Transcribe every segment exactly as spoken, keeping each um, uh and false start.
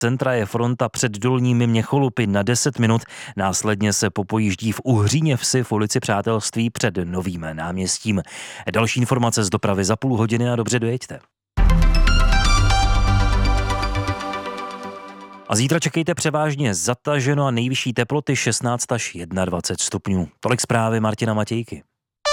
centra je fronta před Dolními Měcholupy na deset minut, následně se popojíždí v Uhříně Vsi v ulici Přátelství před Novým náměstím. Další informace z dopravy za půl hodiny a dobře dojeďte. A zítra čekejte převážně zataženo a nejvyšší teploty šestnáct až dvacet jedna stupňů. Tolik zprávy Martina Matějky.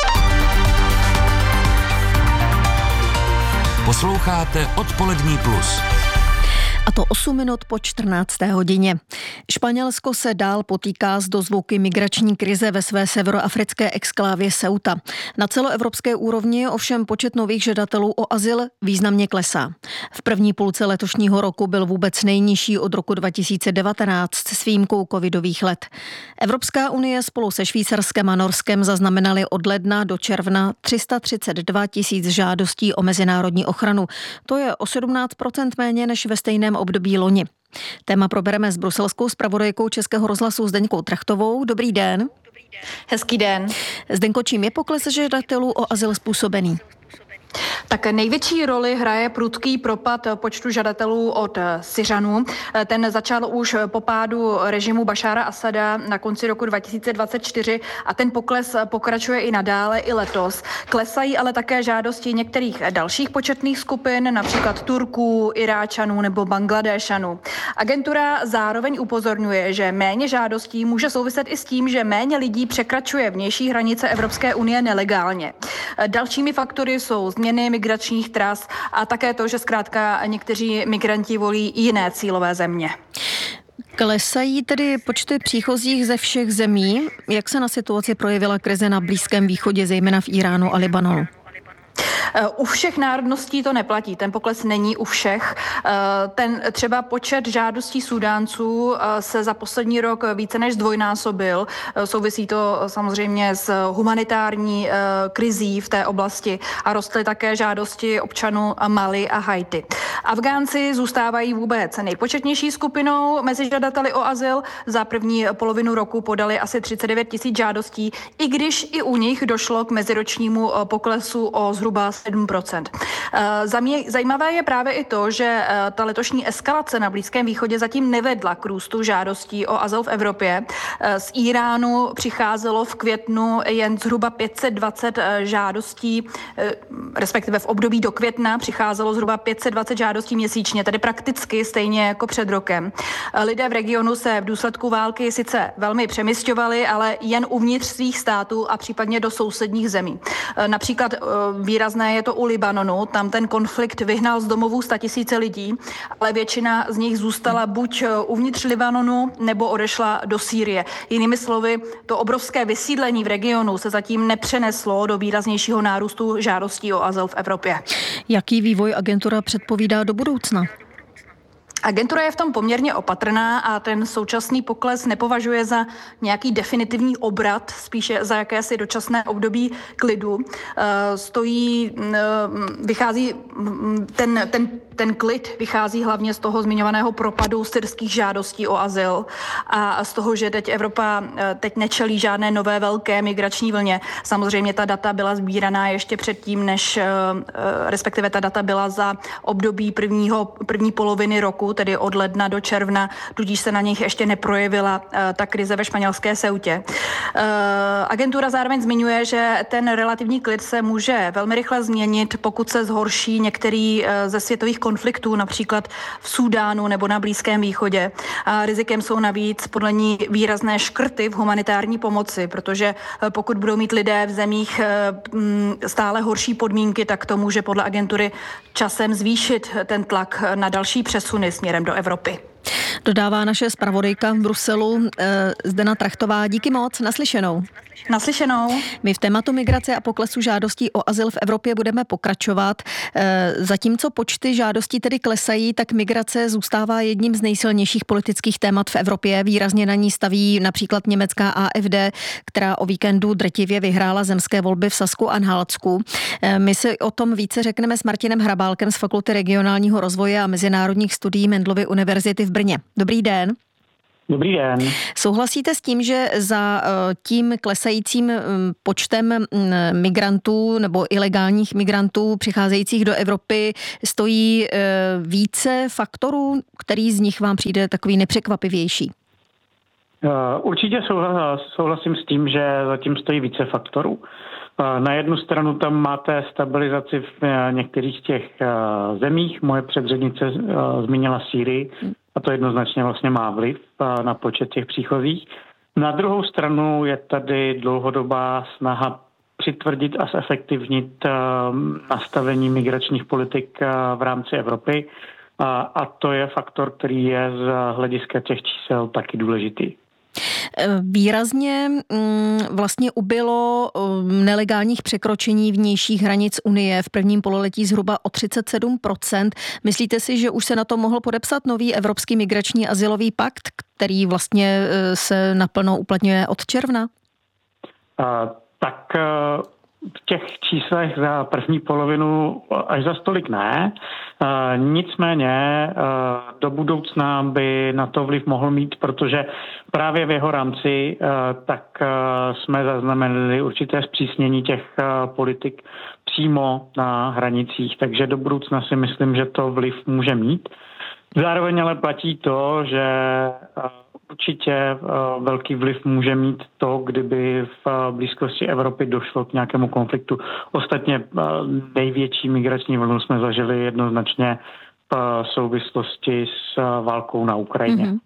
Posloucháte Odpolední plus. A to osm minut po čtrnácté hodině. Španělsko se dál potýká s dozvuky migrační krize ve své severoafrické exklávě Ceuta. Na celoevropské úrovni ovšem počet nových žadatelů o azyl významně klesá. V první půlce letošního roku byl vůbec nejnižší od roku dva tisíce devatenáct s výjimkou covidových let. Evropská unie spolu se Švýcarskem a Norskem zaznamenaly od ledna do června tři sta třicet dva tisíc žádostí o mezinárodní ochranu. To je o sedmnáct procent méně než ve stejném období loni. Téma probereme s bruselskou zpravodajkou Českého rozhlasu Zdeňkou Trachtovou. Dobrý den. Hezký den. Zdenko, čím je pokles žadatelů o azyl způsobený? Tak největší roli hraje prudký propad počtu žadatelů od Syřanů. Ten začal už po pádu režimu Bašára Asada na konci roku dva tisíce dvacet čtyři a ten pokles pokračuje i nadále, i letos. Klesají ale také žádosti některých dalších početných skupin, například Turků, Iráčanů nebo Bangladéšanů. Agentura zároveň upozorňuje, že méně žádostí může souviset i s tím, že méně lidí překračuje vnější hranice Evropské unie nelegálně. Dalšími faktory jsou změny migračních tras a také to, že zkrátka někteří migranti volí jiné cílové země. Klesají tedy počty příchozích ze všech zemí. Jak se na situaci projevila krize na Blízkém východě, zejména v Iránu a Libanonu? U všech národností to neplatí, ten pokles není u všech. Ten třeba počet žádostí Súdánců se za poslední rok více než zdvojnásobil. Souvisí to samozřejmě s humanitární krizí v té oblasti a rostly také žádosti občanů Mali a Haiti. Afgánci zůstávají vůbec nejpočetnější skupinou mezi žadateli o azyl. Za první polovinu roku podali asi třicet devět tisíc žádostí, i když i u nich došlo k meziročnímu poklesu o zhruba sedm procent. Zajímavé je právě i to, že ta letošní eskalace na Blízkém východě zatím nevedla k růstu žádostí o azyl v Evropě. Z Iránu přicházelo v květnu jen zhruba pět set dvacet žádostí, respektive v období do května přicházelo zhruba pět set dvacet žádostí měsíčně, tedy prakticky stejně jako před rokem. Lidé v regionu se v důsledku války sice velmi přemisťovali, ale jen uvnitř svých států a případně do sousedních zemí. Například výrazné je to u Libanonu, tam ten konflikt vyhnal z domovů statisíce lidí, ale většina z nich zůstala buď uvnitř Libanonu, nebo odešla do Sýrie. Jinými slovy, to obrovské vysídlení v regionu se zatím nepřeneslo do výraznějšího nárůstu žádostí o azyl v Evropě. Jaký vývoj agentura předpovídá do budoucna? Agentura je v tom poměrně opatrná a ten současný pokles nepovažuje za nějaký definitivní obrat, spíše za jakési dočasné období klidu. Stojí, vychází, ten, ten, ten klid vychází hlavně z toho zmiňovaného propadu syrských žádostí o azyl a z toho, že teď Evropa teď nečelí žádné nové velké migrační vlně. Samozřejmě ta data byla sbíraná ještě předtím, než respektive ta data byla za období prvního, první poloviny roku, tedy od ledna do června, tudíž se na nich ještě neprojevila uh, ta krize ve španělské Ceutě. Uh, agentura zároveň zmiňuje, že ten relativní klid se může velmi rychle změnit, pokud se zhorší některý uh, ze světových konfliktů, například v Súdánu nebo na Blízkém východě. A rizikem jsou navíc podle ní výrazné škrty v humanitární pomoci, protože uh, pokud budou mít lidé v zemích uh, stále horší podmínky, tak to může podle agentury časem zvýšit ten tlak na další přesuny směrem do Evropy. Dodává naše zpravodajka v Bruselu eh, Zdena Trachtová. Díky moc, naslyšenou. Naslyšenou. My v tématu migrace a poklesu žádostí o azyl v Evropě budeme pokračovat. Eh, zatímco počty žádostí tedy klesají, tak migrace zůstává jedním z nejsilnějších politických témat v Evropě. Výrazně na ní staví například německá A F D, která o víkendu drtivě vyhrála zemské volby v Sasku a Anhaltsku. Eh, my si o tom více řekneme s Martinem Hrabálkem z Fakulty regionálního rozvoje a mezinárodních studií Mendelovy univerzity v Brně. Dobrý den. Dobrý den. Souhlasíte s tím, že za tím klesajícím počtem migrantů nebo ilegálních migrantů přicházejících do Evropy stojí více faktorů, který z nich vám přijde takový nepřekvapivější? Určitě souhlasím s tím, že zatím stojí více faktorů. Na jednu stranu tam máte stabilizaci v některých těch zemích. Moje předřečnice zmínila Sýrii a to jednoznačně vlastně má vliv na počet těch příchozích. Na druhou stranu je tady dlouhodobá snaha přitvrdit a zefektivnit nastavení migračních politik v rámci Evropy a to je faktor, který je z hlediska těch čísel taky důležitý. Výrazně vlastně ubylo nelegálních překročení vnějších hranic Unie v prvním pololetí zhruba o třicet sedm procent. Myslíte si, že už se na to mohl podepsat nový Evropský migrační azylový pakt, který vlastně se naplno uplatňuje od června? A, tak v těch číslech za první polovinu až za stolik ne. Nicméně do budoucna by na to vliv mohl mít, protože právě v jeho rámci tak jsme zaznamenali určité zpřísnění těch politik přímo na hranicích, takže do budoucna si myslím, že to vliv může mít. Zároveň ale platí to, že určitě velký vliv může mít to, kdyby v blízkosti Evropy došlo k nějakému konfliktu. Ostatně největší migrační vlnu jsme zažili jednoznačně v souvislosti s válkou na Ukrajině. Mm-hmm.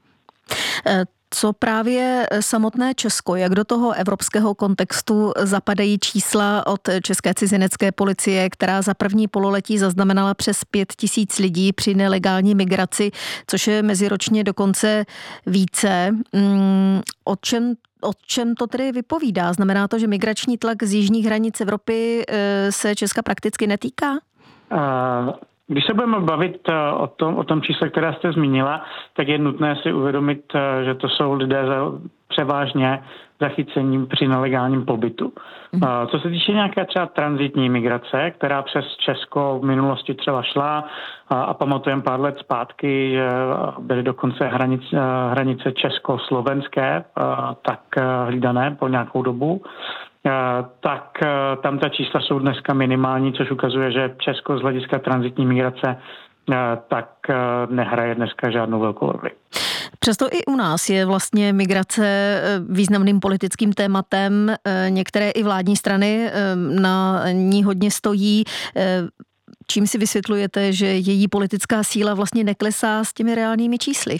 Co právě samotné Česko, jak do toho evropského kontextu zapadají čísla od České cizinecké policie, která za první pololetí zaznamenala přes pět tisíc lidí při nelegální migraci, což je meziročně dokonce více. O čem, o čem to tedy vypovídá? Znamená to, že migrační tlak z jižních hranic Evropy se Česka prakticky netýká? Uh... Když se budeme bavit o tom, o tom čísle, které jste zmínila, tak je nutné si uvědomit, že to jsou lidé převážně zachycení při nelegálním pobytu. Mm. Co se týče nějaké třeba tranzitní migrace, která přes Česko v minulosti třeba šla a, a pamatujeme pár let zpátky, že byly dokonce hranice, hranice česko-slovenské tak hlídané po nějakou dobu, tak tam ta čísla jsou dneska minimální, což ukazuje, že Česko z hlediska tranzitní migrace tak nehraje dneska žádnou velkou roli. Přesto i u nás je vlastně migrace významným politickým tématem. Některé i vládní strany na ní hodně stojí. Čím si vysvětlujete, že její politická síla vlastně neklesá s těmi reálnými čísly?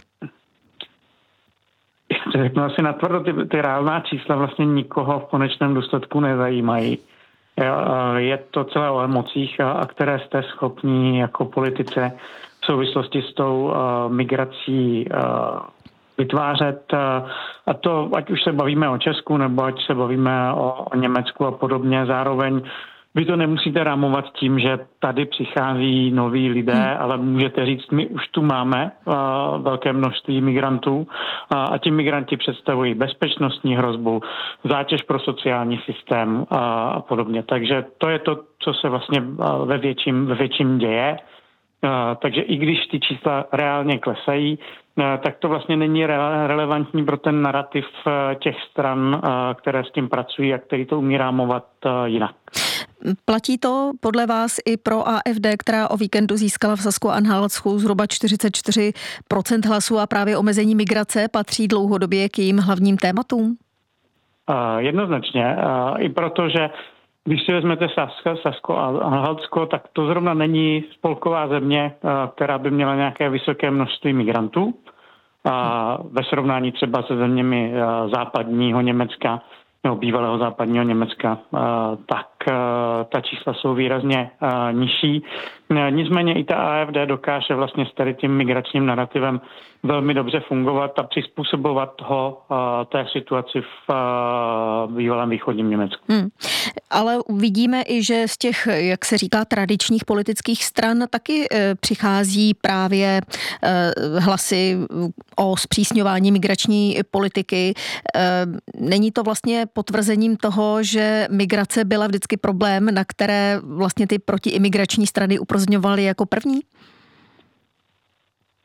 Řeknu asi natvrdo, ty, ty reálná čísla vlastně nikoho v konečném důsledku nezajímají. Je to celé o emocích, a které jste schopni jako politice v souvislosti s tou uh, migrací uh, vytvářet. Uh, a to, ať už se bavíme o Česku, nebo ať se bavíme o, o Německu a podobně, zároveň vy to nemusíte rámovat tím, že tady přichází noví lidé, hmm. ale můžete říct, my už tu máme uh, velké množství migrantů uh, a ti migranti představují bezpečnostní hrozbu, zátěž pro sociální systém uh, a podobně. Takže to je to, co se vlastně uh, ve větším, ve větším děje. Uh, takže i když ty čísla reálně klesají, uh, tak to vlastně není re- relevantní pro ten narrativ uh, těch stran, uh, které s tím pracují a který to umí rámovat uh, jinak. Platí to podle vás i pro A F D, která o víkendu získala v Sasko-Anhaltsku zhruba čtyřicet čtyři procent hlasů a právě omezení migrace patří dlouhodobě k jejím hlavním tématům? Uh, jednoznačně. Uh, I proto, že když si vezmete Sasko, Sasko a Anhaltsko, tak to zrovna není spolková země, uh, která by měla nějaké vysoké množství migrantů. Uh, ve srovnání třeba se zeměmi uh, západního Německa, nebo bývalého západního Německa, tak ta čísla jsou výrazně nižší. Nicméně i ta A F D dokáže vlastně s tady tím migračním narrativem velmi dobře fungovat a přizpůsobovat ho té situaci v bývalém východním Německu. Hmm. Ale vidíme i, že z těch, jak se říká, tradičních politických stran taky přichází právě hlasy o zpřísňování migrační politiky. Není to vlastně potvrzením toho, že migrace byla vždycky problém, na které vlastně ty protiimigrační strany upozorňovaly jako první?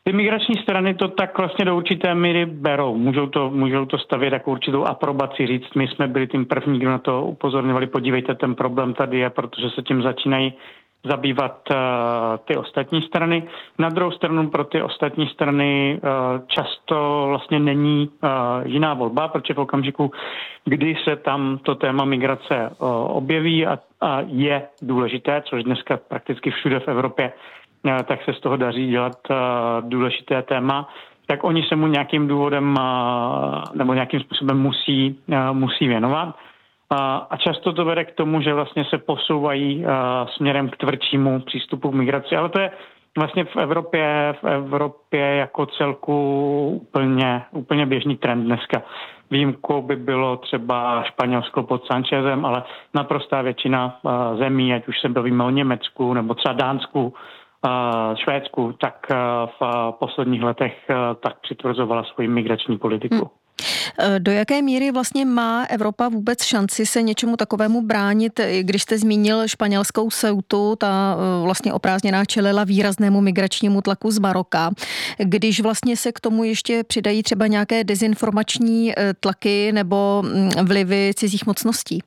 Ty migrační strany to tak vlastně do určité míry berou. Můžou to, můžou to stavět jako určitou aprobaci, říct, my jsme byli tím první, kdo na to upozorňovali, podívejte, ten problém tady je, protože se tím začínají zabývat uh, ty ostatní strany. Na druhou stranu pro ty ostatní strany uh, často vlastně není uh, jiná volba, protože v okamžiku, kdy se tam to téma migrace uh, objeví a, a je důležité, což dneska prakticky všude v Evropě, uh, tak se z toho daří dělat uh, důležité téma, tak oni se mu nějakým důvodem uh, nebo nějakým způsobem musí, uh, musí věnovat. A často to vede k tomu, že vlastně se posouvají směrem k tvrdšímu přístupu k migraci. Ale to je vlastně v Evropě, v Evropě jako celku úplně, úplně běžný trend dneska. Výjimkou by bylo třeba Španělsko pod Sanchezem, ale naprostá většina zemí, ať už se bavíme o Německu nebo třeba Dánsku, Švédsku, tak v posledních letech tak přitvrzovala svoji migrační politiku. Hmm. Do jaké míry vlastně má Evropa vůbec šanci se něčemu takovému bránit, když jste zmínil španělskou Ceutu, ta vlastně oprázdněná čelila výraznému migračnímu tlaku z Maroka. Když vlastně se k tomu ještě přidají třeba nějaké dezinformační tlaky nebo vlivy cizích mocností?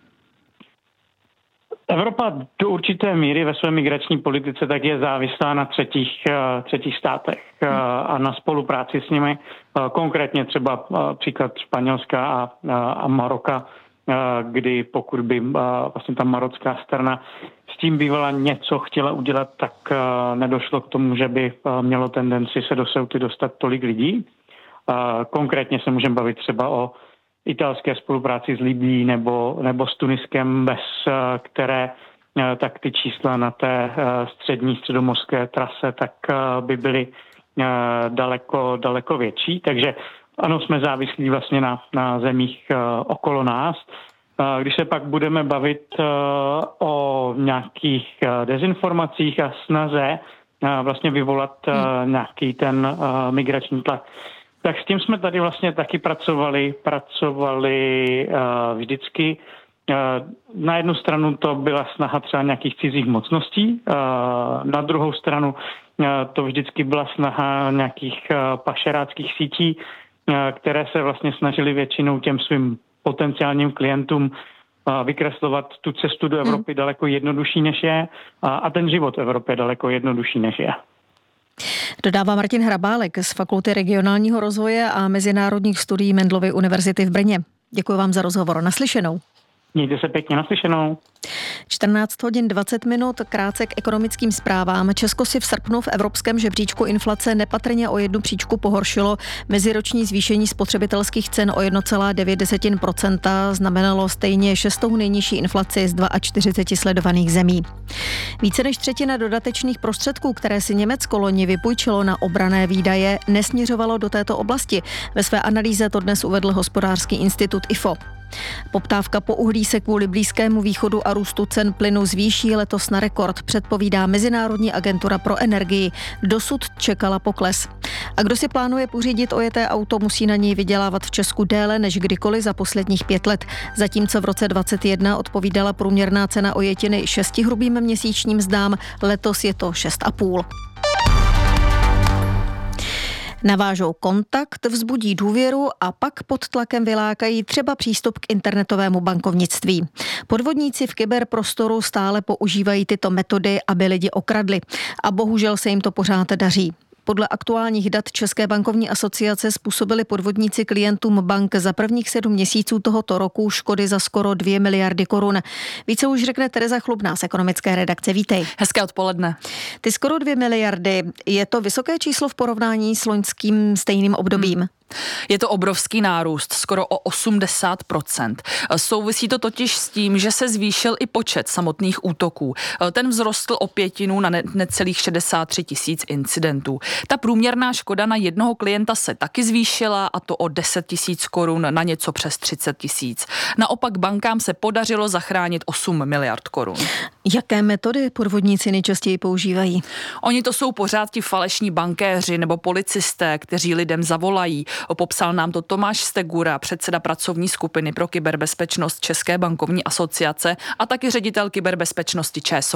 Evropa do určité míry ve své migrační politice tak je závislá na třetích, třetích státech a na spolupráci s nimi. Konkrétně třeba příklad Španělska a, a Maroka, kdy pokud by vlastně ta marocká strana s tím bývala něco chtěla udělat, tak nedošlo k tomu, že by mělo tendenci se do Ceuty dostat tolik lidí. Konkrétně se můžeme bavit třeba o italské spolupráci s Libyí nebo, nebo s Tuniskem, bez které tak ty čísla na té střední středomorské trase tak by byly daleko, daleko větší. Takže ano, jsme závislí vlastně na, na zemích okolo nás. Když se pak budeme bavit o nějakých dezinformacích a snaze vlastně vyvolat nějaký ten migrační tlak, tak s tím jsme tady vlastně taky pracovali, pracovali uh, vždycky. Uh, na jednu stranu to byla snaha třeba nějakých cizích mocností, uh, na druhou stranu uh, to vždycky byla snaha nějakých uh, pašeráckých sítí, uh, které se vlastně snažily většinou těm svým potenciálním klientům uh, vykreslovat tu cestu do Evropy hmm. daleko jednodušší než je uh, a ten život v Evropě daleko jednodušší než je. Dodává Martin Hrabálek z Fakulty regionálního rozvoje a mezinárodních studií Mendelovy univerzity v Brně. Děkuji vám za rozhovor. Naslyšenou. Mějte se pěkně, naslyšenou. čtrnáct hodin dvacet minut, krátce k ekonomickým zprávám. Česko si v srpnu v evropském žebříčku inflace nepatrně o jednu příčku pohoršilo. Meziroční zvýšení spotřebitelských cen o jedna celá devět procenta znamenalo stejně šestou nejnižší inflaci z čtyřiceti dvou sledovaných zemí. Více než třetina dodatečných prostředků, které si Německo loni vypůjčilo na obranné výdaje, nesměřovalo do této oblasti. Ve své analýze to dnes uvedl hospodářský institut I F O. Poptávka po uhlí se kvůli Blízkému východu a růstu cen plynu zvýší letos na rekord, předpovídá Mezinárodní agentura pro energii. Dosud čekala pokles. A kdo si plánuje pořídit ojeté auto, musí na něj vydělávat v Česku déle než kdykoliv za posledních pět let. Zatímco v roce dvacet jedna odpovídala průměrná cena ojetiny šesti hrubým měsíčním mzdám, letos je to šest a půl. Navážou kontakt, vzbudí důvěru a pak pod tlakem vylákají třeba přístup k internetovému bankovnictví. Podvodníci v kyberprostoru stále používají tyto metody, aby lidi okradli. A bohužel se jim to pořád daří. Podle aktuálních dat České bankovní asociace způsobili podvodníci klientům bank za prvních sedm měsíců tohoto roku škody za skoro dvě miliardy korun. Více už řekne Tereza Chlubná z ekonomické redakce. Vítej. Hezké odpoledne. Ty skoro dvě miliardy, je to vysoké číslo v porovnání s loňským stejným obdobím? Hmm. Je to obrovský nárůst, skoro o osmdesát procent. Souvisí to totiž s tím, že se zvýšil i počet samotných útoků. Ten vzrostl o pětinu na necelých šedesát tři tisíc incidentů. Ta průměrná škoda na jednoho klienta se taky zvýšila, a to o deset tisíc korun na něco přes třicet tisíc. Naopak bankám se podařilo zachránit osm miliard korun. Jaké metody podvodníci nejčastěji používají? Oni to jsou pořád ti falešní bankéři nebo policisté, kteří lidem zavolají. Popsal nám to Tomáš Stegura, předseda pracovní skupiny pro kyberbezpečnost České bankovní asociace a taky ředitel kyberbezpečnosti ČSOB.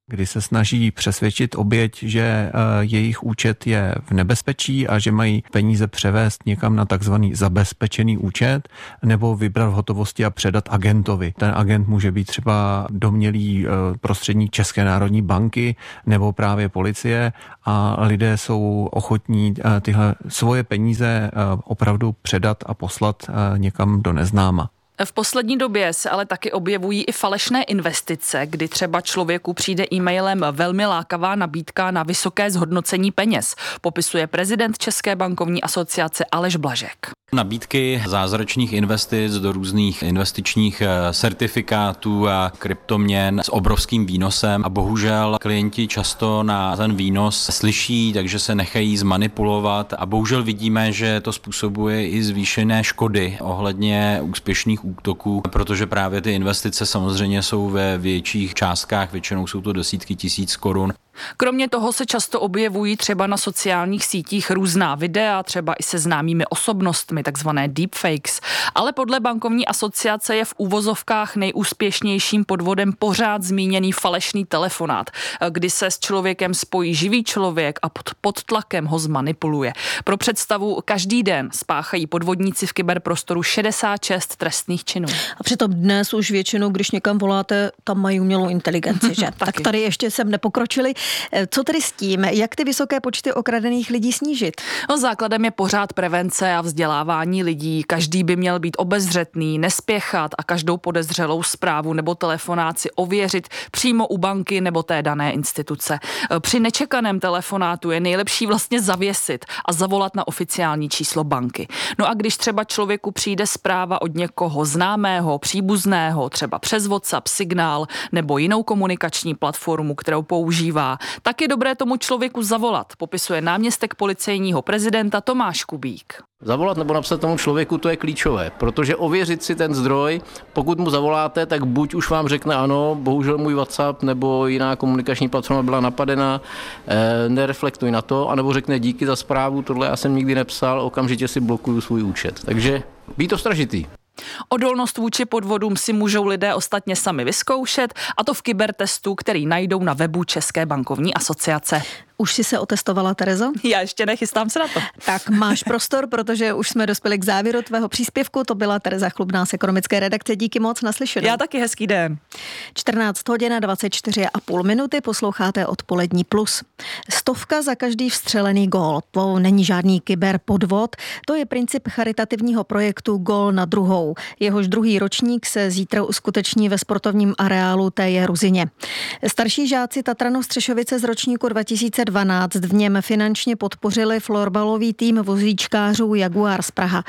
kdy se snaží přesvědčit oběť, že jejich účet je v nebezpečí a že mají peníze převést někam na takzvaný zabezpečený účet nebo vybrat v hotovosti a předat agentovi. Ten agent může být třeba domnělý prostředník České národní banky nebo právě policie a lidé jsou ochotní tyhle svoje peníze opravdu předat a poslat někam do neznáma. V poslední době se ale taky objevují i falešné investice, kdy třeba člověku přijde e-mailem velmi lákavá nabídka na vysoké zhodnocení peněz, popisuje prezident České bankovní asociace Aleš Blažek. Nabídky zázračných investic do různých investičních certifikátů a kryptoměn s obrovským výnosem a bohužel klienti často na ten výnos slyší, takže se nechají zmanipulovat a bohužel vidíme, že to způsobuje i zvýšené škody ohledně úspěšných útoků, protože právě ty investice samozřejmě jsou ve větších částkách, většinou jsou to desítky tisíc korun. Kromě toho se často objevují třeba na sociálních sítích různá videa, třeba i se známými osobnostmi, takzvané deepfakes. Ale podle bankovní asociace je v úvozovkách nejúspěšnějším podvodem pořád zmíněný falešný telefonát, kdy se s člověkem spojí živý člověk a pod, pod tlakem ho zmanipuluje. Pro představu, každý den spáchají podvodníci v kyberprostoru šedesát šest trestných činů. A přitom dnes už většinou, když někam voláte, tam mají umělou inteligenci, že? Tak tady ještě jsem nepokročili. Co tedy s tím? Jak ty vysoké počty okradených lidí snížit? No, základem je pořád prevence a vzdělávání lidí. Každý by měl být obezřetný, nespěchat a každou podezřelou zprávu nebo telefonát si ověřit přímo u banky nebo té dané instituce. Při nečekaném telefonátu je nejlepší vlastně zavěsit a zavolat na oficiální číslo banky. No a když třeba člověku přijde zpráva od někoho známého, příbuzného, třeba přes WhatsApp, Signál nebo jinou komunikační platformu, kterou používá, tak je dobré tomu člověku zavolat, popisuje náměstek policejního prezidenta Tomáš Kubík. Zavolat nebo napsat tomu člověku, to je klíčové, protože ověřit si ten zdroj, pokud mu zavoláte, tak buď už vám řekne ano, bohužel můj WhatsApp nebo jiná komunikační platforma byla napadena, eh, nereflektuj na to, anebo řekne díky za zprávu, tohle já jsem nikdy nepsal, okamžitě si blokuju svůj účet. Takže být ostražitý. Odolnost vůči podvodům si můžou lidé ostatně sami vyzkoušet, a to v kybertestu, který najdou na webu České bankovní asociace. Už jsi se otestovala, Terezo? Já ještě nechystám se na to. Tak máš prostor, protože už jsme dospěli k závěru tvého příspěvku. To byla Tereza Chlubná z ekonomické redakce. Díky moc, naslyšenou. Já taky, hezký den. čtrnáct hodin a dvacet čtyři a půl minuty, posloucháte Odpolední plus. Stovka za každý vstřelený gól. To není žádný kyberpodvod, to je princip charitativního projektu Gól na druhou. Jehož druhý ročník se zítra uskuteční ve sportovním areálu T J Ruzyně. Starší žáci Tatranov Střešovice z ročníku dva tisíce dvanáct v něm finančně podpořili florbalový tým vozíčkářů Jaguar z Praha.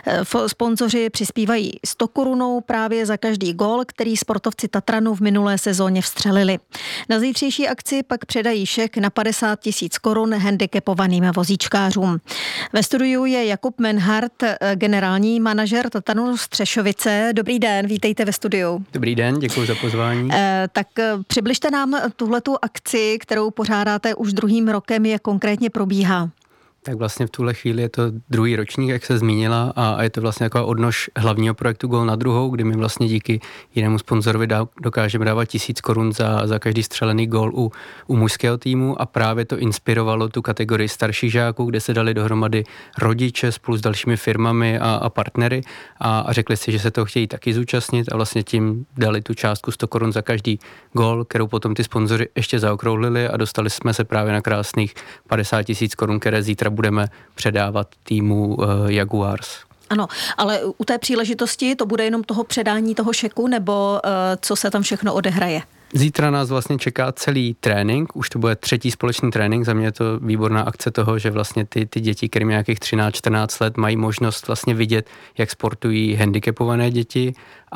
Sponzoři přispívají sto korunou právě za každý gól, který sportovci Tatranu v minulé sezóně vstřelili. Na zítřejší akci pak předají šek na padesát tisíc korun handicapovaným vozíčkářům. Ve studiu je Jakub Menhardt, generální manažer Tatranov Střešovice. Dobrý den, vítejte ve studiu. Dobrý den, děkuji za pozvání. E, tak přibližte nám tuhletu akci, kterou pořádáte už druhým rokem, jak konkrétně probíhá. Tak vlastně v tuhle chvíli je to druhý ročník, jak se zmínila, a je to vlastně taková odnož hlavního projektu Gól na druhou, kdy my vlastně díky jinému sponzorovi dá, dokážeme dávat tisíc korun za, za každý střelený gól u, u mužského týmu, a právě to inspirovalo tu kategorii starších žáků, kde se dali dohromady rodiče spolu s dalšími firmami a, a partnery a, a řekli si, že se toho chtějí taky zúčastnit, a vlastně tím dali tu částku sto korun za každý gól, kterou potom ty sponzoři ještě zaokrouhlili, a dostali jsme se právě na krásných padesát tisíc korun, které zítra budeme předávat týmu uh, Jaguars. Ano, ale u té příležitosti to bude jenom toho předání toho šeku, nebo uh, co se tam všechno odehraje? Zítra nás vlastně čeká celý trénink, už to bude třetí společný trénink, za mě je to výborná akce toho, že vlastně ty, ty děti, kterým nějakých třináct čtrnáct let, mají možnost vlastně vidět, jak sportují handicapované děti,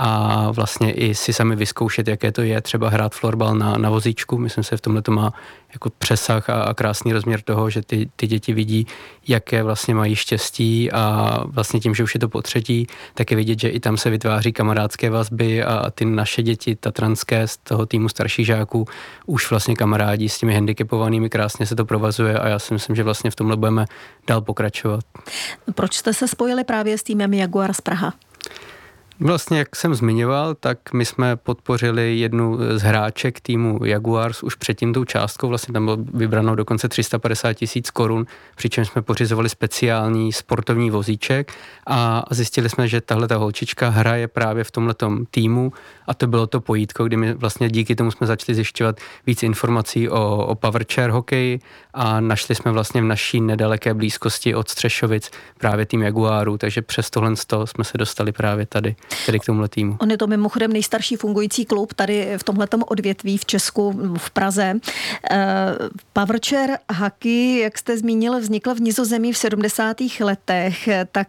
a vlastně i si sami vyzkoušet, jaké to je třeba hrát florbal na, na vozíčku. Myslím, že v tomhle to má jako přesah a, a krásný rozměr toho, že ty, ty děti vidí, jaké vlastně mají štěstí, a vlastně tím, že už je to po třetí, tak je vidět, že i tam se vytváří kamarádské vazby, a ty naše děti tatranské z toho týmu starších žáků už vlastně kamarádí s těmi handicapovanými, krásně se to provazuje, a já si myslím, že vlastně v tomhle budeme dál pokračovat. Proč jste se spojili právě s týmem Jaguar z Praha? Vlastně, jak jsem zmiňoval, tak my jsme podpořili jednu z hráček týmu Jaguars už předtím tou částkou, vlastně tam bylo vybrano dokonce tři sta padesát tisíc korun, přičemž jsme pořizovali speciální sportovní vozíček a zjistili jsme, že tahle ta holčička hraje právě v tomhletom týmu a to bylo to pojítko, kdy my vlastně díky tomu jsme začali zjišťovat víc informací o, o powerchair hokeji a našli jsme vlastně v naší nedaleké blízkosti od Střešovic právě tým Jaguarů, takže přes tohle jsme se dostali právě tady. Tedy k tomuhle týmu. On je to mimochodem nejstarší fungující klub tady v tomhletom odvětví v Česku, v Praze. Powerchair hockey, jak jste zmínil, vznikl v Nizozemí v sedmdesátých letech. Tak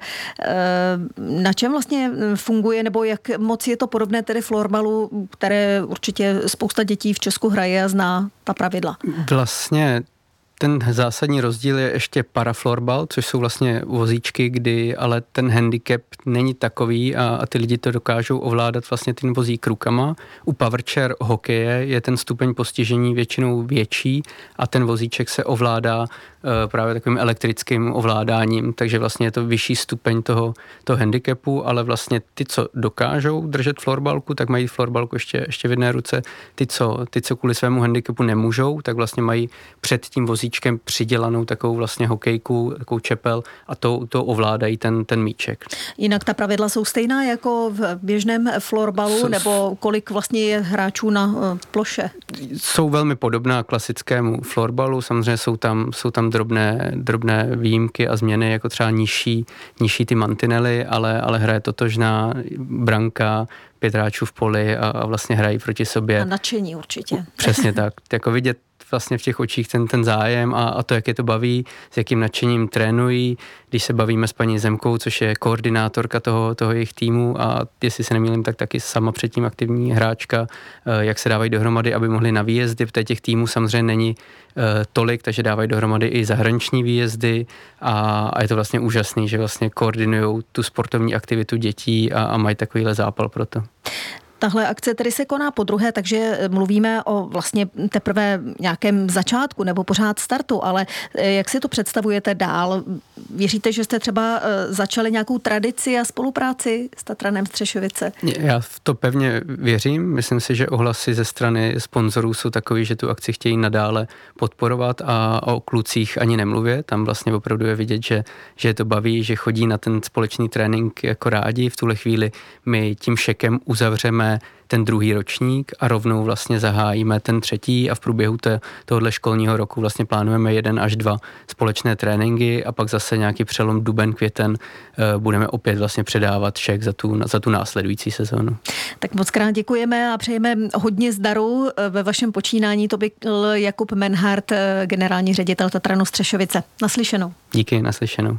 na čem vlastně funguje, nebo jak moc je to podobné tedy florbalu, které určitě spousta dětí v Česku hraje a zná ta pravidla? Vlastně ten zásadní rozdíl je ještě paraflorbal, což jsou vlastně vozíčky, kdy ale ten handicap není takový a, a ty lidi to dokážou ovládat vlastně tím vozík rukama. U powerchair hokeje je ten stupeň postižení většinou větší a ten vozíček se ovládá e, právě takovým elektrickým ovládáním, takže vlastně je to vyšší stupeň toho, toho handicapu, ale vlastně ty, co dokážou držet florbalku, tak mají florbalku ještě, ještě v jedné ruce. Ty co, ty, co kvůli svému handicapu nemůžou, tak vlastně mají před tím vozíčkem přidělanou takovou vlastně hokejku, takovou čepel a to, to ovládají ten, ten míček. Jinak ta pravidla jsou stejná jako v běžném florbalu, S- nebo kolik vlastně je hráčů na uh, ploše? Jsou velmi podobná klasickému florbalu, samozřejmě jsou tam, jsou tam drobné, drobné výjimky a změny, jako třeba nižší, nižší ty mantinely, ale, ale hraje totožná branka, pět hráčů v poli a, a vlastně hrají proti sobě. A nadšení určitě. Přesně tak. Jako vidět vlastně v těch očích ten, ten zájem a, a to, jak je to baví, s jakým nadšením trénují, když se bavíme s paní Zemkou, což je koordinátorka toho, toho jejich týmu a jestli se nemýlím, tak taky sama předtím aktivní hráčka, jak se dávají dohromady, aby mohli na výjezdy, protože těch týmů samozřejmě není tolik, takže dávají dohromady i zahraniční výjezdy a, a je to vlastně úžasný, že vlastně koordinujou tu sportovní aktivitu dětí a, a mají takovýhle zápal pro to. Tahle akce tedy se koná po druhé, takže mluvíme o vlastně teprve nějakém začátku nebo pořád startu, ale jak si to představujete dál? Věříte, že jste třeba začali nějakou tradici a spolupráci s Tatranem Střešovice? Já v to pevně věřím. Myslím si, že ohlasy ze strany sponzorů jsou takový, že tu akci chtějí nadále podporovat a o klucích ani nemluvě. Tam vlastně opravdu je vidět, že, že je to baví, že chodí na ten společný trénink jako rádi. V tuhle chvíli my tím šekem uzavřeme ten druhý ročník a rovnou vlastně zahájíme ten třetí a v průběhu te, tohohle školního roku vlastně plánujeme jeden až dva společné tréninky a pak zase nějaký přelom duben, květen e, budeme opět vlastně předávat šek za tu, za tu následující sezónu. Tak moc krát děkujeme a přejeme hodně zdaru ve vašem počínání. To byl Jakub Menhardt, generální ředitel Tatranu Střešovice. Naslyšenou. Díky, naslyšenou.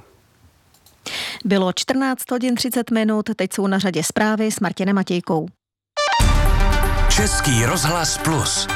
Bylo čtrnáct hodin třicet minut, teď jsou na řadě zprávy s Martinem Matějkou. Český rozhlas Plus.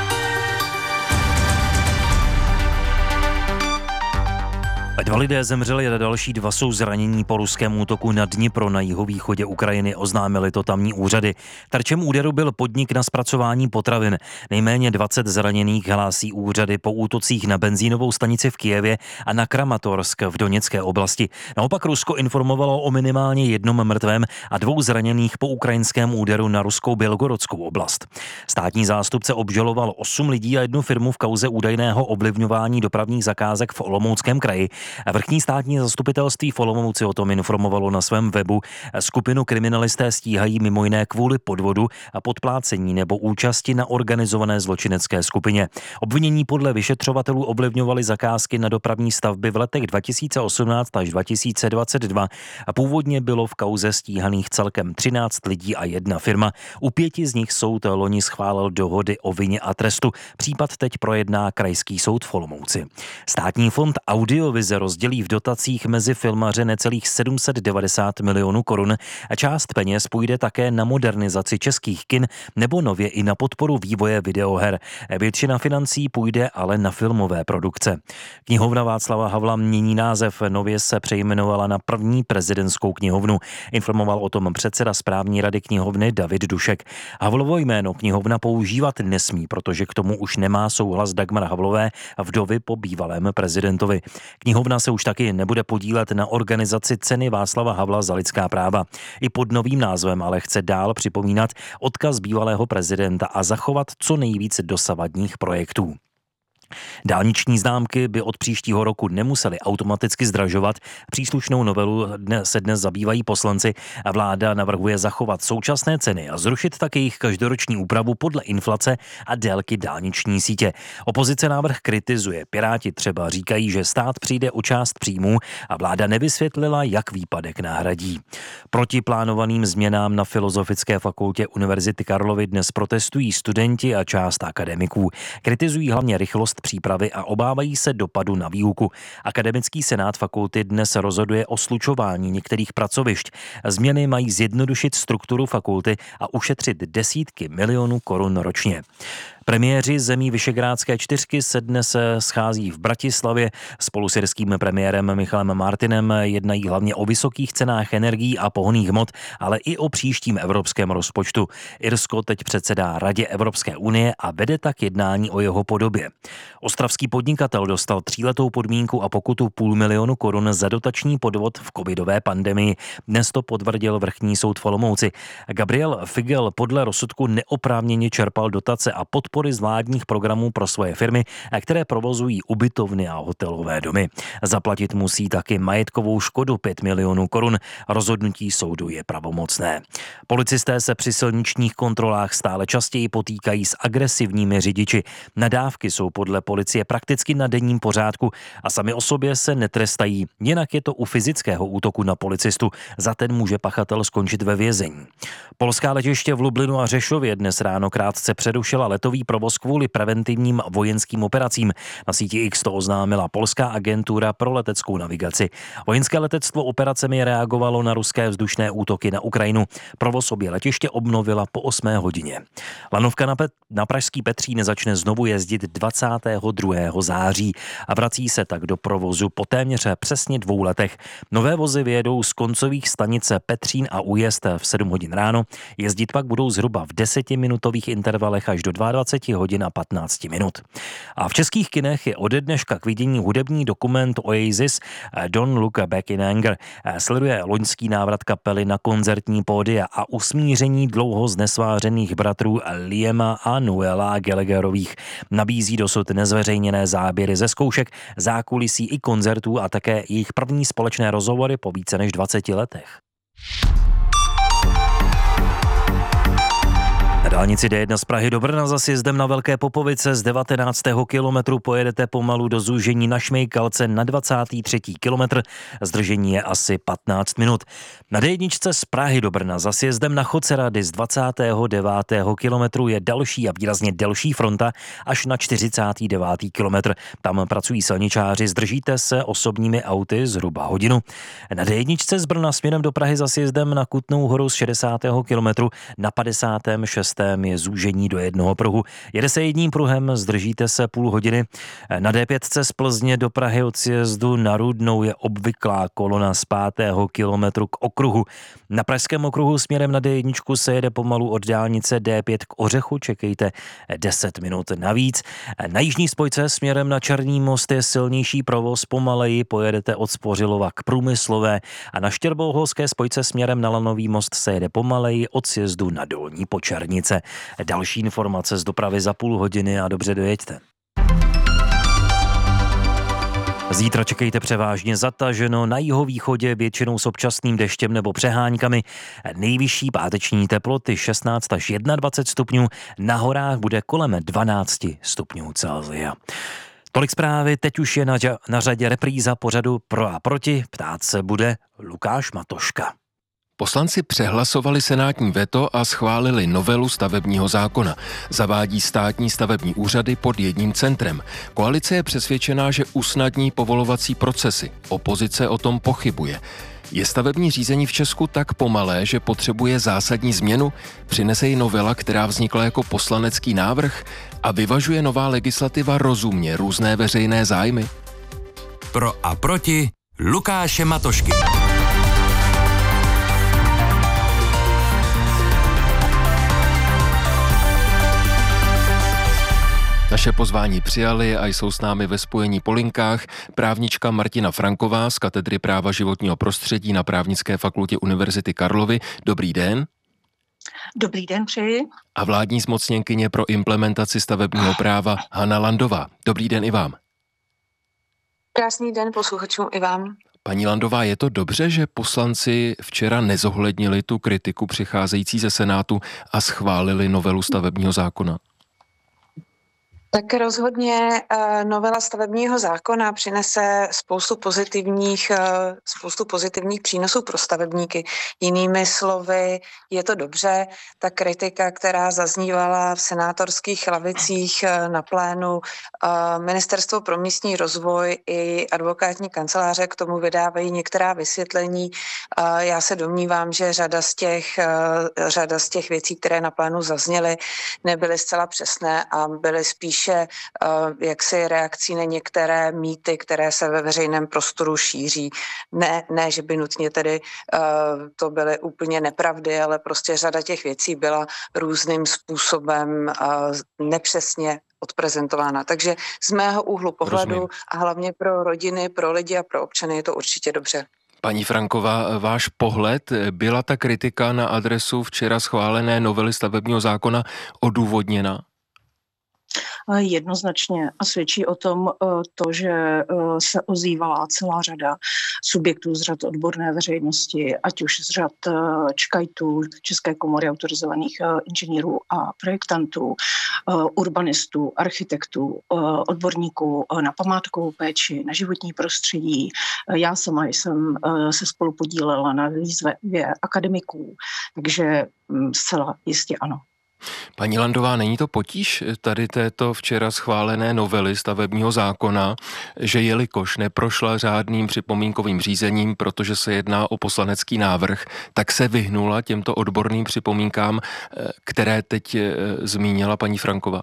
Dva lidé zemřeli a další dva jsou zranění po ruském útoku na Dnipro na jihovýchodě Ukrajiny, oznámili to tamní úřady. Terčem úderu byl podnik na zpracování potravin. Nejméně dvacet zraněných hlásí úřady po útocích na benzínovou stanici v Kyjevě a na Kramatorsk v Doněcké oblasti. Naopak Rusko informovalo o minimálně jednom mrtvém a dvou zraněných po ukrajinském úderu na ruskou Bělgorodskou oblast. Státní zástupce obžaloval osm lidí a jednu firmu v kauze údajného ovlivňování dopravních zakázek v Olomouckém kraji. Vrchní státní zastupitelství v Olomouci o tom informovalo na svém webu. Skupinu kriminalisté stíhají mimo jiné kvůli podvodu a podplácení nebo účasti na organizované zločinecké skupině. Obvinění podle vyšetřovatelů ovlivňovaly zakázky na dopravní stavby v letech dva tisíce osmnáct až dva tisíce dvacet dva a původně bylo v kauze stíhaných celkem třináct lidí a jedna firma. U pěti z nich soud loni schválil dohody o vině a trestu. Případ teď projedná Krajský soud v Olomouci. Státní fond Audiovize rozdělí v dotacích mezi filmaře necelých sedm set devadesát milionů korun a část peněz půjde také na modernizaci českých kin nebo nově i na podporu vývoje videoher. Většina financí půjde ale na filmové produkce. Knihovna Václava Havla mění název, nově se přejmenovala na první prezidentskou knihovnu. Informoval o tom předseda správní rady knihovny David Dušek. Havlovo jméno knihovna používat nesmí, protože k tomu už nemá souhlas Dagmar Havlové, vdovy po bývalém prezidentovi. Knihovna Sněmovna se už taky nebude podílet na organizaci ceny Václava Havla za lidská práva. I pod novým názvem ale chce dál připomínat odkaz bývalého prezidenta a zachovat co nejvíce dosavadních projektů. Dálniční známky by od příštího roku nemusely automaticky zdražovat. Příslušnou novelu se dnes zabývají poslanci a vláda navrhuje zachovat současné ceny a zrušit tak jejich každoroční úpravu podle inflace a délky dálniční sítě. Opozice návrh kritizuje. Piráti třeba říkají, že stát přijde o část příjmů a vláda nevysvětlila, jak výpadek nahradí. Proti plánovaným změnám na Filozofické fakultě Univerzity Karlovy dnes protestují studenti a část akademiků. Kritizují hlavně rychlost přípravy a obávají se dopadu na výuku. Akademický senát fakulty dnes rozhoduje o slučování některých pracovišť. Změny mají zjednodušit strukturu fakulty a ušetřit desítky milionů korun ročně. Premiéři zemí Visegrádské čtyřky se dnes schází v Bratislavě. Spolu s irským premiérem Michalem Martinem jednají hlavně o vysokých cenách energií a pohonných hmot, ale i o příštím evropském rozpočtu. Irsko teď předsedá Radě Evropské unie a vede tak jednání o jeho podobě. Ostravský podnikatel dostal tříletou podmínku a pokutu půl milionu korun za dotační podvod v covidové pandemii. Dnes to potvrdil vrchní soud v Olomouci. Gabriel Figel podle rozsudku neoprávněně čerpal dotace a podporu z vládních programů pro svoje firmy, které provozují ubytovny a hotelové domy. Zaplatit musí taky majetkovou škodu pět milionů korun. Rozhodnutí soudu je pravomocné. Policisté se při silničních kontrolách stále častěji potýkají s agresivními řidiči. Nadávky jsou podle policie prakticky na denním pořádku a sami o sobě se netrestají. Jinak je to u fyzického útoku na policistu. Za ten může pachatel skončit ve vězení. Polská letiště v Lublinu a Řešově dnes ráno krátce přerušila letový provoz kvůli preventivním vojenským operacím. Na síti X to oznámila polská agentura pro leteckou navigaci. Vojenské letectvo operacemi reagovalo na ruské vzdušné útoky na Ukrajinu. Provoz obě letiště obnovila po osmé hodině. Lanovka na, Pet- na pražský Petřín začne znovu jezdit dvacátého druhého září a vrací se tak do provozu po téměř přesně dvou letech. Nové vozy vyjedou z koncových stanice Petřín a Újezd v sedm hodin ráno. Jezdit pak budou zhruba v desetiminutových intervalech až do dvacet dva hodin a patnáct minut. A v českých kinech je ode dneška k vidění hudební dokument Oasis Don't Look Back in Anger. Sleduje loňský návrat kapely na koncertní pódia a usmíření dlouho znesvářených bratrů Liama a Noela Gallagherových. Nabízí dosud nezveřejněné záběry ze zkoušek, zákulisí i koncertů a také jejich první společné rozhovory po více než dvaceti letech. Na dálnici D jedna z Prahy do Brna za sjezdem na Velké Popovice z devatenáctého kilometru pojedete pomalu do zúžení na Šmejkalce na dvacátý třetí kilometr. Zdržení je asi patnáct minut. Na D jedna z Prahy do Brna za sjezdem na Chocerady z dvacátého devátého kilometru je další a výrazně delší fronta až na čtyřicátý devátý kilometr. Tam pracují silničáři, zdržíte se osobními auty zhruba hodinu. Na D jedna z Brna směrem do Prahy za sjezdem na Kutnou Horu z šedesátého kilometru na padesátém šestém je zúžení do jednoho pruhu. Jede se jedním pruhem, zdržíte se půl hodiny. Na D pět z Plzně do Prahy od sjezdu na Rudnou je obvyklá kolona z pátého kilometru k okruhu. Na pražském okruhu směrem na D jedna se jede pomalu od dálnice D pět k Ořechu, čekejte deset minut navíc. Na jižní spojce směrem na Černý most je silnější provoz, pomaleji pojedete od Spořilova k Průmyslové a na Štěrboholské spojce směrem na Lanový most se jede pomaleji od sjezdu na Dolní Počernice. Další informace z dopravy za půl hodiny a dobře dojeďte. Zítra čekejte převážně zataženo, na jihovýchodě většinou s občasným deštěm nebo přeháňkami. Nejvyšší páteční teploty šestnáct až dvacet jedna stupňů, na horách bude kolem dvanáct stupňů Celsia. Tolik zprávy, teď už je na, na řadě repríza pořadu Pro a proti, ptát se bude Lukáš Matoška. Poslanci přehlasovali senátní veto a schválili novelu stavebního zákona. Zavádí státní stavební úřady pod jedním centrem. Koalice je přesvědčená, že usnadní povolovací procesy. Opozice o tom pochybuje. Je stavební řízení v Česku tak pomalé, že potřebuje zásadní změnu? Přinese ji novela, která vznikla jako poslanecký návrh? A vyvažuje nová legislativa rozumně různé veřejné zájmy? Pro a proti Lukáše Matošky. Naše pozvání přijali a jsou s námi ve spojení po linkách právnička Martina Franková z katedry práva životního prostředí na Právnické fakultě Univerzity Karlovy. Dobrý den. Dobrý den, přeji. A vládní zmocněnkyně pro implementaci stavebního práva Hana Landová. Dobrý den i vám. Krásný den posluchačům i vám. Paní Landová, je to dobře, že poslanci včera nezohlednili tu kritiku přicházející ze Senátu a schválili novelu stavebního zákona? Tak rozhodně novela stavebního zákona přinese spoustu pozitivních, spoustu pozitivních přínosů pro stavebníky. Jinými slovy, je to dobře. Ta kritika, která zaznívala v senátorských lavicích na plénu, Ministerstvo pro místní rozvoj i advokátní kanceláře k tomu vydávají některá vysvětlení. Já se domnívám, že řada z těch, řada z těch věcí, které na plénu zazněly, nebyly zcela přesné a byly spíš jaksi reakcí na některé mýty, které se ve veřejném prostoru šíří. Ne, ne že by nutně tedy uh, to byly úplně nepravdy, ale prostě řada těch věcí byla různým způsobem uh, nepřesně odprezentována. Takže z mého úhlu pohledu Rozumím. A hlavně pro rodiny, pro lidi a pro občany je to určitě dobře. Paní Franková, váš pohled, byla ta kritika na adresu včera schválené novely stavebního zákona odůvodněna? Jednoznačně a svědčí o tom to, že se ozývala celá řada subjektů z řad odborné veřejnosti, ať už z řad ČKAITů, České komory autorizovaných inženýrů a projektantů, urbanistů, architektů, odborníků na památkovou péči, na životní prostředí. Já sama jsem se spolu podílela na výzvě akademiků, takže zcela jistě ano. Paní Landová, není to potíž tady této včera schválené novely stavebního zákona, že jelikož neprošla řádným připomínkovým řízením, protože se jedná o poslanecký návrh, tak se vyhnula těmto odborným připomínkám, které teď zmínila paní Franková?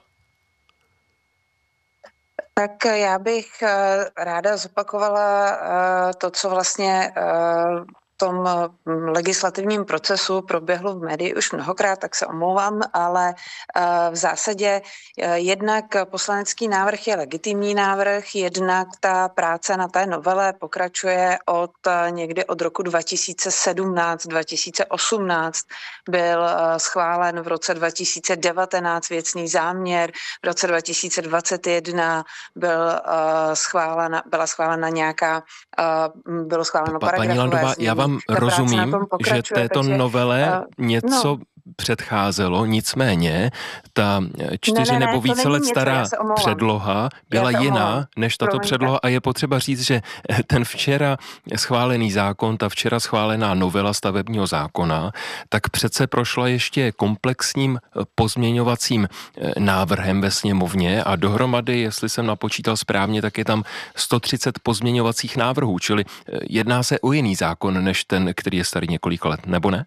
Tak já bych ráda zopakovala to, co vlastně v tom legislativním procesu proběhlo v médii už mnohokrát, tak se omlouvám, ale v zásadě jednak poslanecký návrh je legitimní návrh, jednak ta práce na té novele pokračuje od někdy od roku dva tisíce sedmnáct dva tisíce osmnáct, byl schválen v roce dva tisíce devatenáct věcný záměr, v roce dva tisíce dvacet jedna byl schválena, byla schválena nějaká, bylo schváleno pa, Paní Landová, já vám rozumím, že této takže, novele něco no. předcházelo, nicméně ta čtyři ne, ne, nebo více let stará předloha byla jiná než tato Promiňte. předloha a je potřeba říct, že ten včera schválený zákon, ta včera schválená novela stavebního zákona, tak přece prošla ještě komplexním pozměňovacím návrhem ve sněmovně a dohromady, jestli jsem napočítal správně, tak je tam sto třicet pozměňovacích návrhů, čili jedná se o jiný zákon, než ten, který je starý několik let, nebo ne?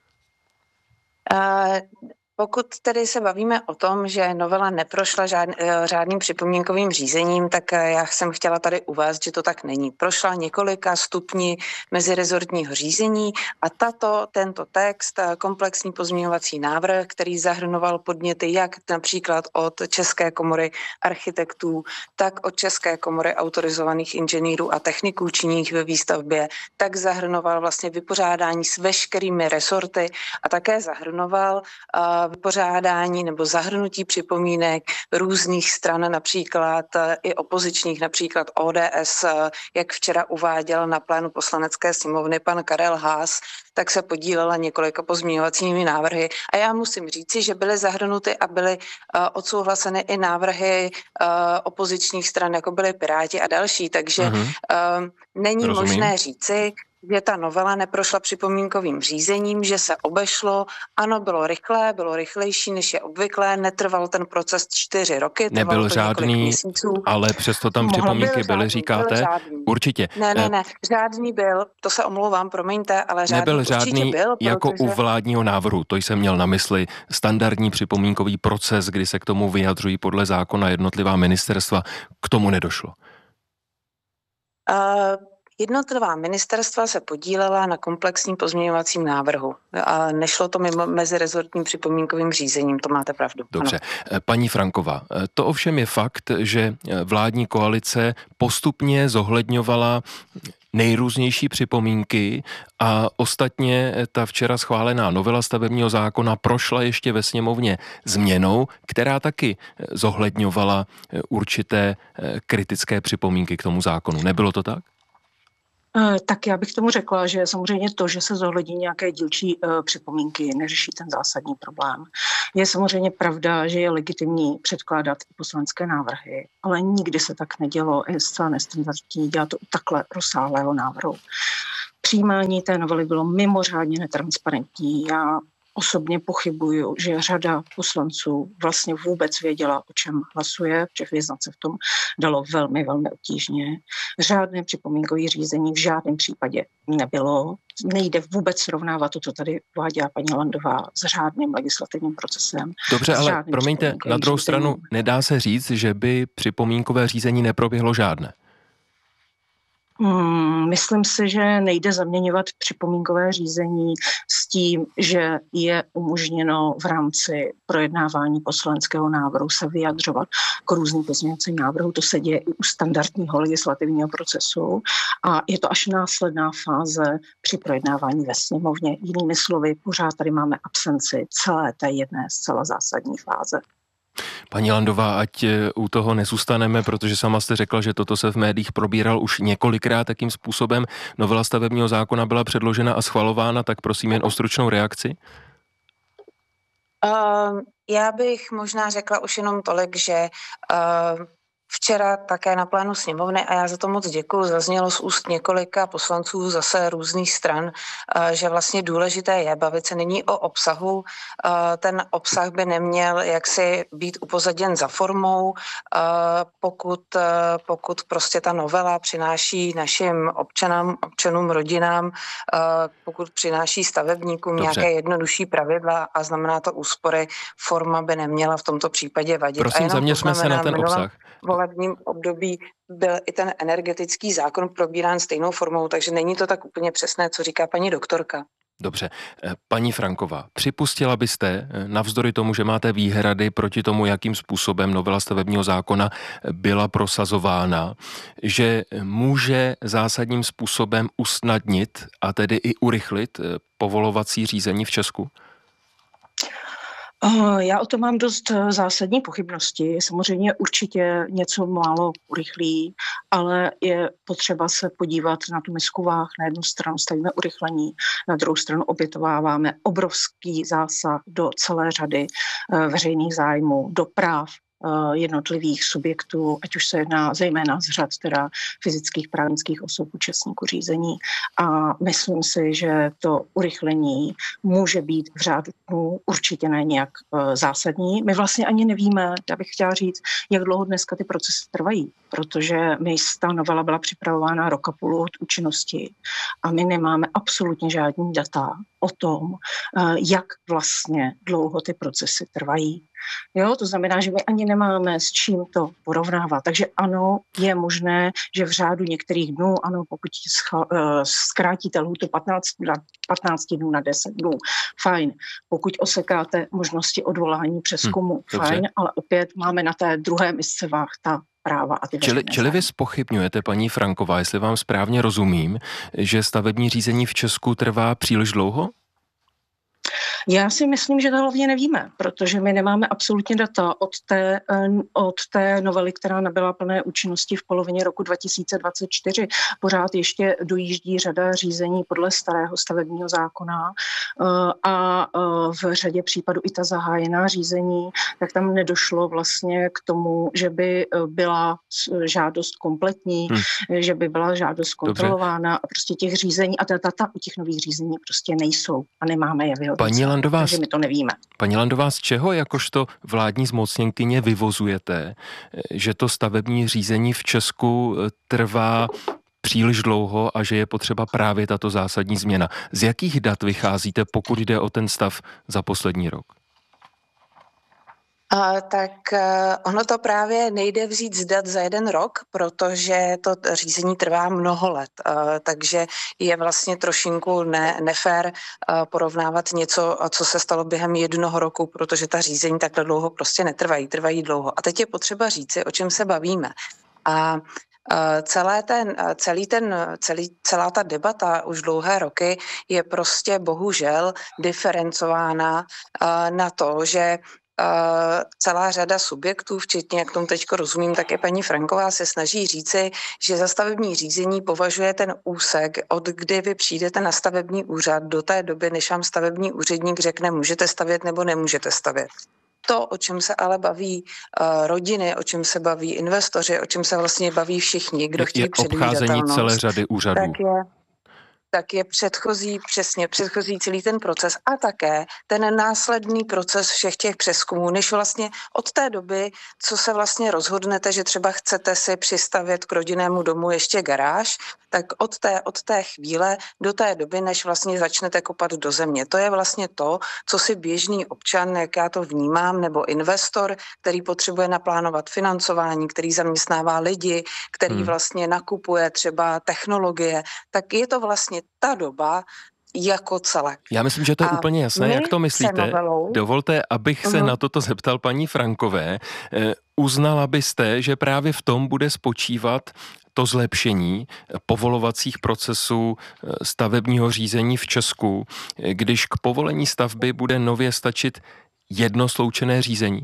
Uh... Pokud tedy se bavíme o tom, že novela neprošla žád, řádným připomínkovým řízením, tak já jsem chtěla tady uvést, že to tak není. Prošla několika stupni mezirezortního řízení a tato, tento text, komplexní pozměňovací návrh, který zahrnoval podněty jak například od České komory architektů, tak od České komory autorizovaných inženýrů a techniků činných ve výstavbě, tak zahrnoval vlastně vypořádání s veškerými resorty a také zahrnoval uh, vypořádání nebo zahrnutí připomínek různých stran, například i opozičních, například O D S, jak včera uváděl na plénu poslanecké sněmovny pan Karel Haas, tak se podílela několika pozměňovacími návrhy. A já musím říci, že byly zahrnuty a byly uh, odsouhlaseny i návrhy uh, opozičních stran, jako byly Piráti a další. Takže uh-huh. uh, není Rozumím. možné říci, že ta novela neprošla připomínkovým řízením, že se obešlo. Ano, bylo rychlé, bylo rychlejší, než je obvyklé, netrval ten proces čtyři roky. Nebyl žádný, ale přesto tam připomínky byly, žádný, říkáte? Byl určitě. Ne, ne, ne, žádný byl, to se omlouvám, promiňte, ale žádný Nebyl určitě žádný byl. jako protože... u vládního návrhu, to jsem měl na mysli, standardní připomínkový proces, kdy se k tomu vyjadřují podle zákona jednotlivá ministerstva, k tomu nedošlo. Uh... Jednotlivá ministerstva se podílela na komplexním pozměňovacím návrhu, ale nešlo to mimo mezirezortním připomínkovým řízením, to máte pravdu. Dobře. Ano. Paní Franková, to ovšem je fakt, že vládní koalice postupně zohledňovala nejrůznější připomínky a ostatně ta včera schválená novela stavebního zákona prošla ještě ve sněmovně změnou, která taky zohledňovala určité kritické připomínky k tomu zákonu. Nebylo to tak? Tak já bych tomu řekla, že samozřejmě to, že se zohlední nějaké dílčí uh, připomínky, neřeší ten zásadní problém. Je samozřejmě pravda, že je legitimní předkládat i poslanecké návrhy, ale nikdy se tak nedělo, je zcela nestandardní dělat to u takhle rozsáhlého návrhu. Přijímání té novely bylo mimořádně netransparentní. Já osobně pochybuju, že řada poslanců vlastně vůbec věděla, o čem hlasuje, protože vyznat se v tom dalo velmi, velmi obtížně. Řádné připomínkové řízení v žádném případě nebylo. Nejde vůbec srovnávat to, co tady uváděla paní Landová, s řádným legislativním procesem. Dobře, ale promiňte, na druhou stranu nedá se říct, že by připomínkové řízení neproběhlo žádné. Hmm, myslím si, že nejde zaměňovat připomínkové řízení s tím, že je umožněno v rámci projednávání poslaneckého návrhu se vyjadřovat k různým pozměňovacím návrhům. To se děje i u standardního legislativního procesu a je to až následná fáze při projednávání ve sněmovně. Jinými slovy, pořád tady máme absenci celé té jedné zcela zásadní fáze. Paní Landová, ať u toho nezůstaneme, protože sama jste řekla, že toto se v médiích probíral už několikrát, takým způsobem novela stavebního zákona byla předložena a schvalována, tak prosím jen o stručnou reakci. Uh, já bych možná řekla už jenom tolik, že uh, včera také na plénu sněmovny, a já za to moc děkuju, zaznělo z úst několika poslanců zase různých stran, že vlastně důležité je bavit se nyní o obsahu. Ten obsah by neměl jaksi být upozaděn za formou, pokud, pokud prostě ta novela přináší našim občanům, občanům, rodinám, pokud přináší stavebníkům Dobře. nějaké jednodušší pravidla a znamená to úspory, forma by neměla v tomto případě vadit. Prosím, zaměřme se na ten obsah. V volebním období byl i ten energetický zákon probírán stejnou formou, takže není to tak úplně přesné, co říká paní doktorka. Dobře. Paní Franková, připustila byste, navzdory tomu, že máte výhrady proti tomu, jakým způsobem novela stavebního zákona byla prosazována, že může zásadním způsobem usnadnit a tedy i urychlit povolovací řízení v Česku? Já o tom mám dost zásadní pochybnosti. Samozřejmě určitě něco málo urychlí, ale je potřeba se podívat na tu misku váh. Na jednu stranu stavíme urychlení, na druhou stranu obětováváme obrovský zásah do celé řady veřejných zájmů, do práv jednotlivých subjektů, ať už se jedná zejména z řad teda fyzických právnických osob účastníků řízení. A myslím si, že to urychlení může být v řádu dnů určitě ne nějak zásadní. My vlastně ani nevíme, já bych chtěla říct, jak dlouho dneska ty procesy trvají, protože my ta novela byla připravována rok a půl od účinnosti a my nemáme absolutně žádný data o tom, jak vlastně dlouho ty procesy trvají. Jo, to znamená, že my ani nemáme s čím to porovnávat. Takže ano, je možné, že v řádu některých dnů, ano, pokud scha- zkrátíte lhůtu patnáct dnů na deset dnů, fajn. Pokud osekáte možnosti odvolání přezkumu, hmm, fajn, dobře. Ale opět máme na té druhé misce váh ta práva a ty čili, čili vy zpochybňujete, paní Franková, jestli vám správně rozumím, že stavební řízení v Česku trvá příliš dlouho? Já si myslím, že to hlavně nevíme, protože my nemáme absolutně data od té, od té novely, která nabyla plné účinnosti v polovině roku dva tisíce dvacet čtyři. Pořád ještě dojíždí řada řízení podle starého stavebního zákona a v řadě případů i ta zahájená řízení, tak tam nedošlo vlastně k tomu, že by byla žádost kompletní, hmm. že by byla žádost kontrolována. Dobře. A prostě těch řízení a ta data u těch nových řízení prostě nejsou a nemáme je vyhodnocovat. Landová, takže my to nevíme. Paní Landová, z čeho jakožto vládní zmocněnkyně vyvozujete, že to stavební řízení v Česku trvá příliš dlouho a že je potřeba právě tato zásadní změna? Z jakých dat vycházíte, pokud jde o ten stav za poslední rok? Uh, tak uh, ono to právě nejde vzít z dat za jeden rok, protože to řízení trvá mnoho let, uh, takže je vlastně trošinku ne, nefér uh, porovnávat něco, co se stalo během jednoho roku, protože ta řízení takhle dlouho prostě netrvají, trvají dlouho. A teď je potřeba říci, o čem se bavíme. A Celé ten, celý ten, celý, celá ta debata už dlouhé roky je prostě bohužel diferencována na to, že celá řada subjektů, včetně, jak tomu teďko rozumím, také paní Franková se snaží říci, že za stavební řízení považuje ten úsek, od kdy vy přijdete na stavební úřad do té doby, než vám stavební úředník řekne, můžete stavět nebo nemůžete stavět. To, o čem se ale baví uh, rodiny, o čem se baví investoři, o čem se vlastně baví všichni, kdo chtějí předvídatelnost. Je obcházení celé řady úřadů. Tak je, tak je předchozí, přesně předchozí celý ten proces a také ten následný proces všech těch přezkumů, než vlastně od té doby, co se vlastně rozhodnete, že třeba chcete si přistavět k rodinnému domu ještě garáž, tak od té, od té chvíle do té doby, než vlastně začnete kopat do země. To je vlastně to, co si běžný občan, jak já to vnímám, nebo investor, který potřebuje naplánovat financování, který zaměstnává lidi, který hmm. vlastně nakupuje třeba technologie, tak je to vlastně ta doba jako celek. Já myslím, že to je a úplně jasné, jak to myslíte. Novelou... Dovolte, abych se uh-huh. na toto zeptal paní Frankové. Eh, uznala byste, že právě v tom bude spočívat to zlepšení povolovacích procesů stavebního řízení v Česku, když k povolení stavby bude nově stačit jedno sloučené řízení?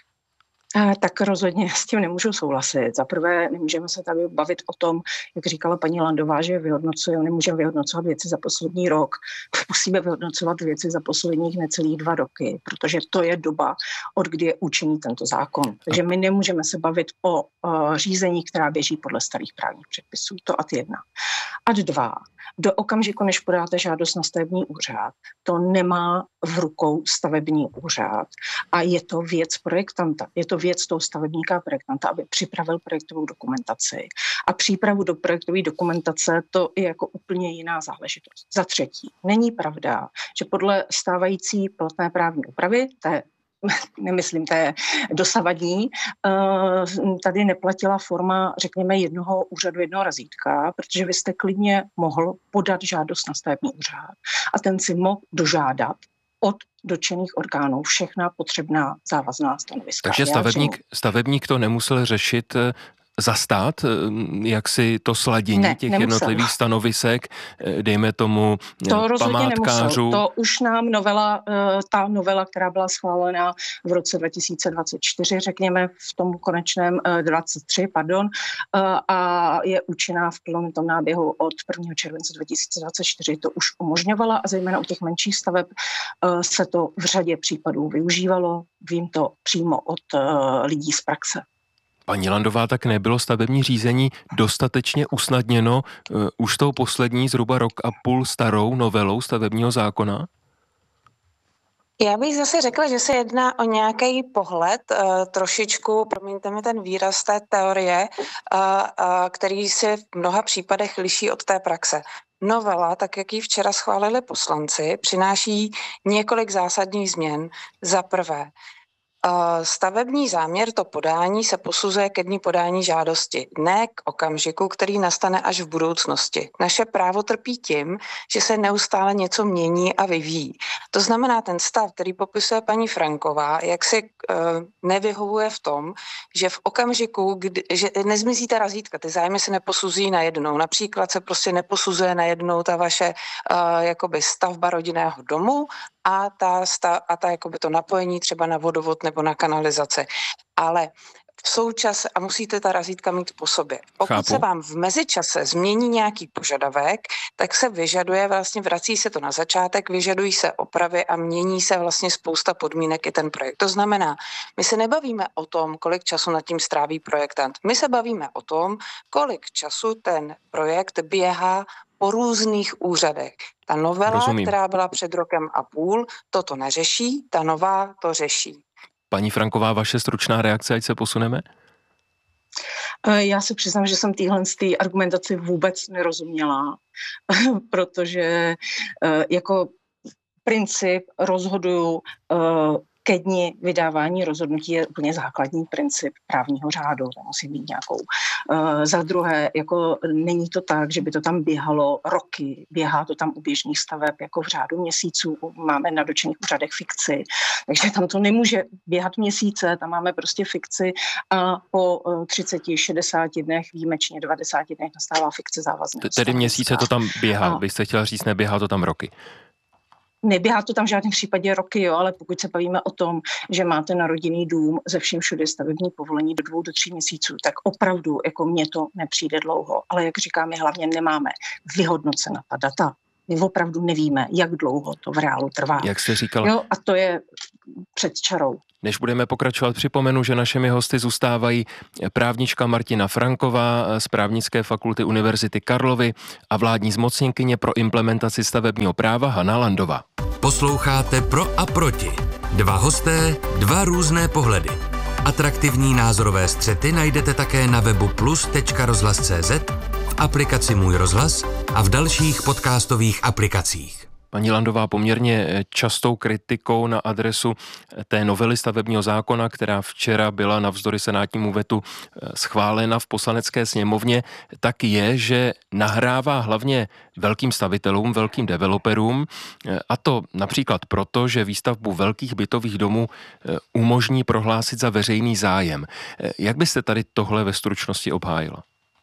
Tak rozhodně s tím nemůžu souhlasit. Za prvé nemůžeme se tady bavit o tom, jak říkala paní Landová, že vyhodnocujeme, nemůžeme vyhodnocovat věci za poslední rok. Musíme vyhodnocovat věci za posledních necelých dva roky, protože to je doba, od kdy je účinný tento zákon. Takže my nemůžeme se bavit o, o řízení, která běží podle starých právních předpisů. To ad jedna. Ad dva. Do okamžiku, než podáte žádost na stavební úřad, to nemá v rukou stavební úřad a je to věc projektanta. Je to věc toho stavebníka a projektanta, aby připravil projektovou dokumentaci. A přípravu do projektové dokumentace to je jako úplně jiná záležitost. Za třetí, není pravda, že podle stávající platné právní úpravy, té nemyslím, to je dosavadní, tady neplatila forma, řekněme, jednoho úřadu, jednoho razítka, protože vy jste klidně mohl podat žádost na stavební úřad a ten si mohl dožádat od dotčených orgánů všechna potřebná závazná stanoviska. Takže stavebník, stavebník to nemusel řešit za stát, jak si to sladění ne, těch nemusel. jednotlivých stanovisek, dejme tomu to památkářů. Nemusel. To už nám novela, ta novela, která byla schválena v roce dva tisíce dvacet čtyři, řekněme v tom konečném dvacet tři, pardon, a je účinná v plném tom náběhu od prvního července dva tisíce dvacet čtyři, to už umožňovala a zejména u těch menších staveb se to v řadě případů využívalo. Vím to přímo od lidí z praxe. Paní Landová, tak nebylo stavební řízení dostatečně usnadněno uh, už tou poslední zhruba rok a půl starou novelou stavebního zákona? Já bych zase řekla, že se jedná o nějaký pohled, uh, trošičku, promiňte mi ten výraz té teorie, uh, uh, který se v mnoha případech liší od té praxe. Novela, tak jak ji včera schválili poslanci, přináší několik zásadních změn. Za prvé, stavební záměr, to podání se posuzuje ke dni podání žádosti, ne k okamžiku, který nastane až v budoucnosti. Naše právo trpí tím, že se neustále něco mění a vyvíjí. To znamená, ten stav, který popisuje paní Franková, jak si uh, nevyhovuje v tom, že v okamžiku, kdy, že nezmizí ta razítka, ty zájmy se neposuzují najednou. Například se prostě neposuzuje najednou ta vaše uh, jakoby stavba rodinného domu, a ta, a ta jakoby to napojení třeba na vodovod nebo na kanalizaci. Ale v součase, a musíte ta razítka mít po sobě. Pokud Chápu. se vám v mezičase změní nějaký požadavek, tak se vyžaduje, vlastně vrací se to na začátek, vyžadují se opravy a mění se vlastně spousta podmínek i ten projekt. To znamená, my se nebavíme o tom, kolik času nad tím stráví projektant. My se bavíme o tom, kolik času ten projekt běhá po různých úřadech. Ta novela, Rozumím. která byla před rokem a půl, toto neřeší, ta nová to řeší. Paní Franková, vaše stručná reakce, ať se posuneme? Já se přiznám, že jsem téhle argumentaci vůbec nerozuměla, protože jako princip rozhoduju ke dni vydávání rozhodnutí je úplně základní princip právního řádu, to musí být nějakou. Uh, za druhé, jako není to tak, že by to tam běhalo roky, běhá to tam u běžných staveb jako v řádu měsíců, máme na dotčených úřadech fikci, takže tam to nemůže běhat měsíce, tam máme prostě fikci a po třiceti, šedesáti dnech, výjimečně devadesáti dnech nastává fikce závazná. Tedy měsíce to tam běhá, a... byste chtěla říct, neběhá to tam roky. Neběhá to tam v žádném případě roky, jo, ale pokud se bavíme o tom, že máte na rodinný dům ze vším všude stavební povolení do dvou do tří měsíců, tak opravdu jako mně to nepřijde dlouho. Ale jak říkám, my hlavně nemáme vyhodnocena ta data. My opravdu nevíme, jak dlouho to v reálu trvá. Jak jste říkal. Jo, a to je před čarou. Než budeme pokračovat, připomenu, že našimi hosty zůstávají právnička Martina Franková z Právnické fakulty Univerzity Karlovy a vládní zmocněnkyně pro implementaci stavebního práva Hana Landová. Posloucháte Pro a proti. Dva hosté, dva různé pohledy. Atraktivní názorové střety najdete také na webu plus tečka rozhlas tečka cé zet, v aplikaci Můj rozhlas a v dalších podcastových aplikacích. Paní Landová, poměrně častou kritikou na adresu té novely stavebního zákona, která včera byla navzdory senátnímu vetu schválena v Poslanecké sněmovně, tak je, že nahrává hlavně velkým stavitelům, velkým developerům, a to například proto, že výstavbu velkých bytových domů umožní prohlásit za veřejný zájem. Jak byste tady tohle ve stručnosti obhájila?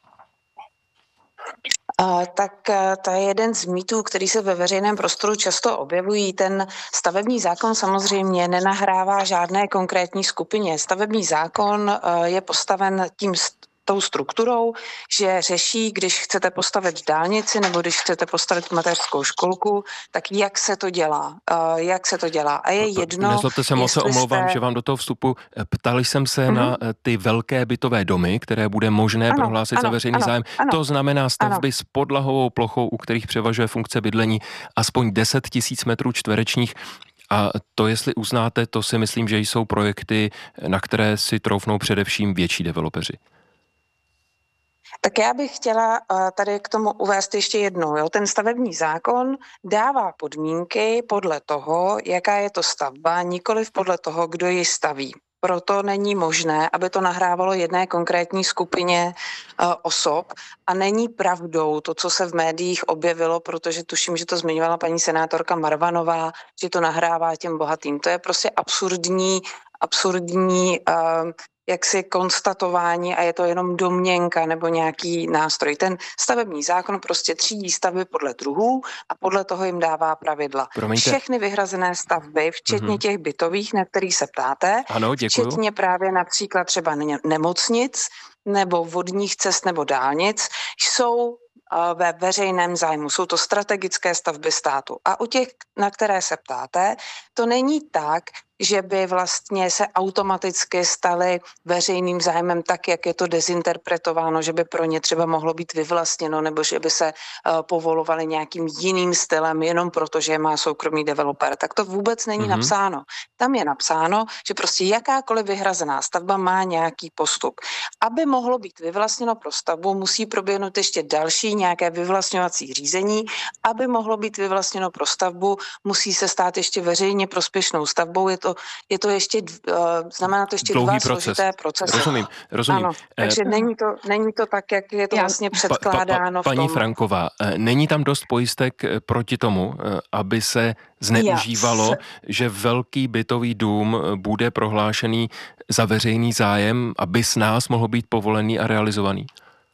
Uh, tak uh, to je jeden z mýtů, který se ve veřejném prostoru často objevují. Ten stavební zákon samozřejmě nenahrává žádné konkrétní skupině. Stavební zákon uh, je postaven tím tou strukturou, že řeší, když chcete postavit dálnici nebo když chcete postavit mateřskou školku, tak jak se to dělá. Uh, jak se to dělá. A je jedno... Nezlobte se, moc se omlouvám, jste... že vám do toho vstupu. Ptali jsem se mm-hmm. na ty velké bytové domy, které bude možné ano, prohlásit ano, za veřejný ano, zájem. Ano, to znamená stavby ano. s podlahovou plochou, u kterých převažuje funkce bydlení aspoň deset tisíc metrů čtverečních. A to, jestli uznáte, to si myslím, že jsou projekty, na které si troufnou především větší developeři. Tak já bych chtěla tady k tomu uvést ještě jednou. Jo? Ten stavební zákon dává podmínky podle toho, jaká je to stavba, nikoliv podle toho, kdo ji staví. Proto není možné, aby to nahrávalo jedné konkrétní skupině uh, osob a není pravdou to, co se v médiích objevilo, protože tuším, že to zmiňovala paní senátorka Marvanová, že to nahrává těm bohatým. To je prostě absurdní, absurdní uh, jaksi konstatování a je to jenom domněnka nebo nějaký nástroj. Ten stavební zákon prostě třídí stavby podle druhů a podle toho jim dává pravidla. Promiňte. Všechny vyhrazené stavby, včetně mm-hmm. těch bytových, na kterých se ptáte, ano, děkuju. Včetně právě například třeba nemocnic nebo vodních cest nebo dálnic, jsou ve veřejném zájmu. Jsou to strategické stavby státu. A u těch, na které se ptáte, to není tak, že by vlastně se automaticky staly veřejným zájmem tak, jak je to dezinterpretováno, že by pro ně třeba mohlo být vyvlastněno, nebo že by se uh, povolovali nějakým jiným stylem, jenom proto, že má soukromý developer. Tak to vůbec není mm-hmm. napsáno. Tam je napsáno, že prostě jakákoliv vyhrazená stavba má nějaký postup. Aby mohlo být vyvlastněno pro stavbu, musí proběhnout ještě další nějaké vyvlastňovací řízení. Aby mohlo být vyvlastněno pro stavbu, musí se stát ještě veřejně prospěšnou stavbou. Je to, je to ještě, uh, znamená to ještě dlouhý dva proces. složité procesy. Rozumím, rozumím. Ano, takže eh, není, to, není to tak, jak je to vlastně předkládáno pa, pa, pa, v tom. Paní Franková, není tam dost pojistek proti tomu, aby se zneužívalo, Já. že velký bytový dům bude prohlášený za veřejný zájem, aby s nás mohl být povolený a realizovaný?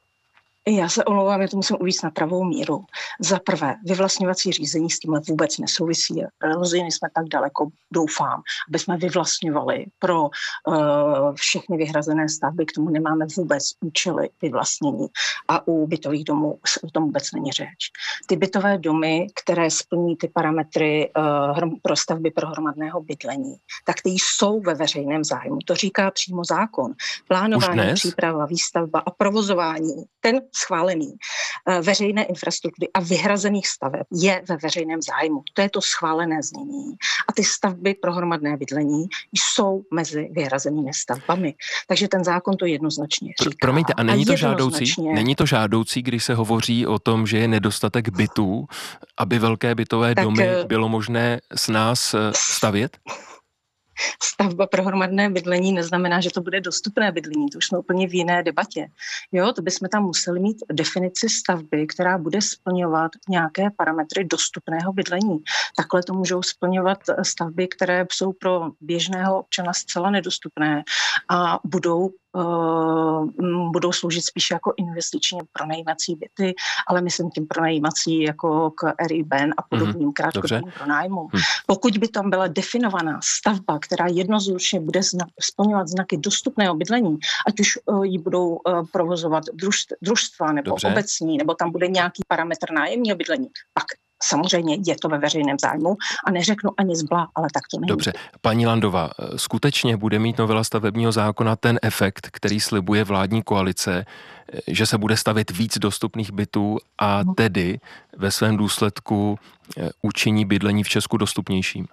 Já se omlouvám, já to musím uvést na pravou míru. Za prvé, vyvlastňovací řízení s tímhle vůbec nesouvisí. Rozhodně jsme tak daleko, doufám, aby jsme vyvlastňovali pro uh, všechny vyhrazené stavby, k tomu nemáme vůbec účely vyvlastnění. A u bytových domů o tom vůbec není řeč. Ty bytové domy, které splní ty parametry uh, pro stavby pro hromadného bydlení, tak ty jsou ve veřejném zájmu. To říká přímo zákon. Plánování, příprava, výstavba a provozování. Ten schválený veřejné infrastruktury a vyhrazených staveb je ve veřejném zájmu. To je to schválené znění. A ty stavby pro hromadné bydlení jsou mezi vyhrazenými stavbami. Takže ten zákon to jednoznačně říká. Promiňte, a není to žádoucí? Jednoznačně... Není to žádoucí, když se hovoří o tom, že je nedostatek bytů, aby velké bytové tak, domy bylo možné s nás stavět? stavba pro hromadné bydlení neznamená, že to bude dostupné bydlení. To už jsme úplně v jiné debatě. Jo, to bychom tam museli mít definici stavby, která bude splňovat nějaké parametry dostupného bydlení. Takhle to můžou splňovat stavby, které jsou pro běžného občana zcela nedostupné a budou Uh, budou sloužit spíš jako investičně pronajímací byty, ale myslím tím pronajímací jako k Airbnb a podobným mm-hmm. krátkodobým pronájmům. Mm. Pokud by tam byla definovaná stavba, která jednoznačně bude zna- splňovat znaky dostupného bydlení, ať už uh, ji budou uh, provozovat druž- družstva nebo Dobře. obecní, nebo tam bude nějaký parametr nájemního bydlení, pak samozřejmě je to ve veřejném zájmu a neřeknu ani zbla, ale tak to není. Dobře. Paní Landová, skutečně bude mít novela stavebního zákona ten efekt, který slibuje vládní koalice, že se bude stavět víc dostupných bytů a tedy ve svém důsledku učiní bydlení v Česku dostupnějším?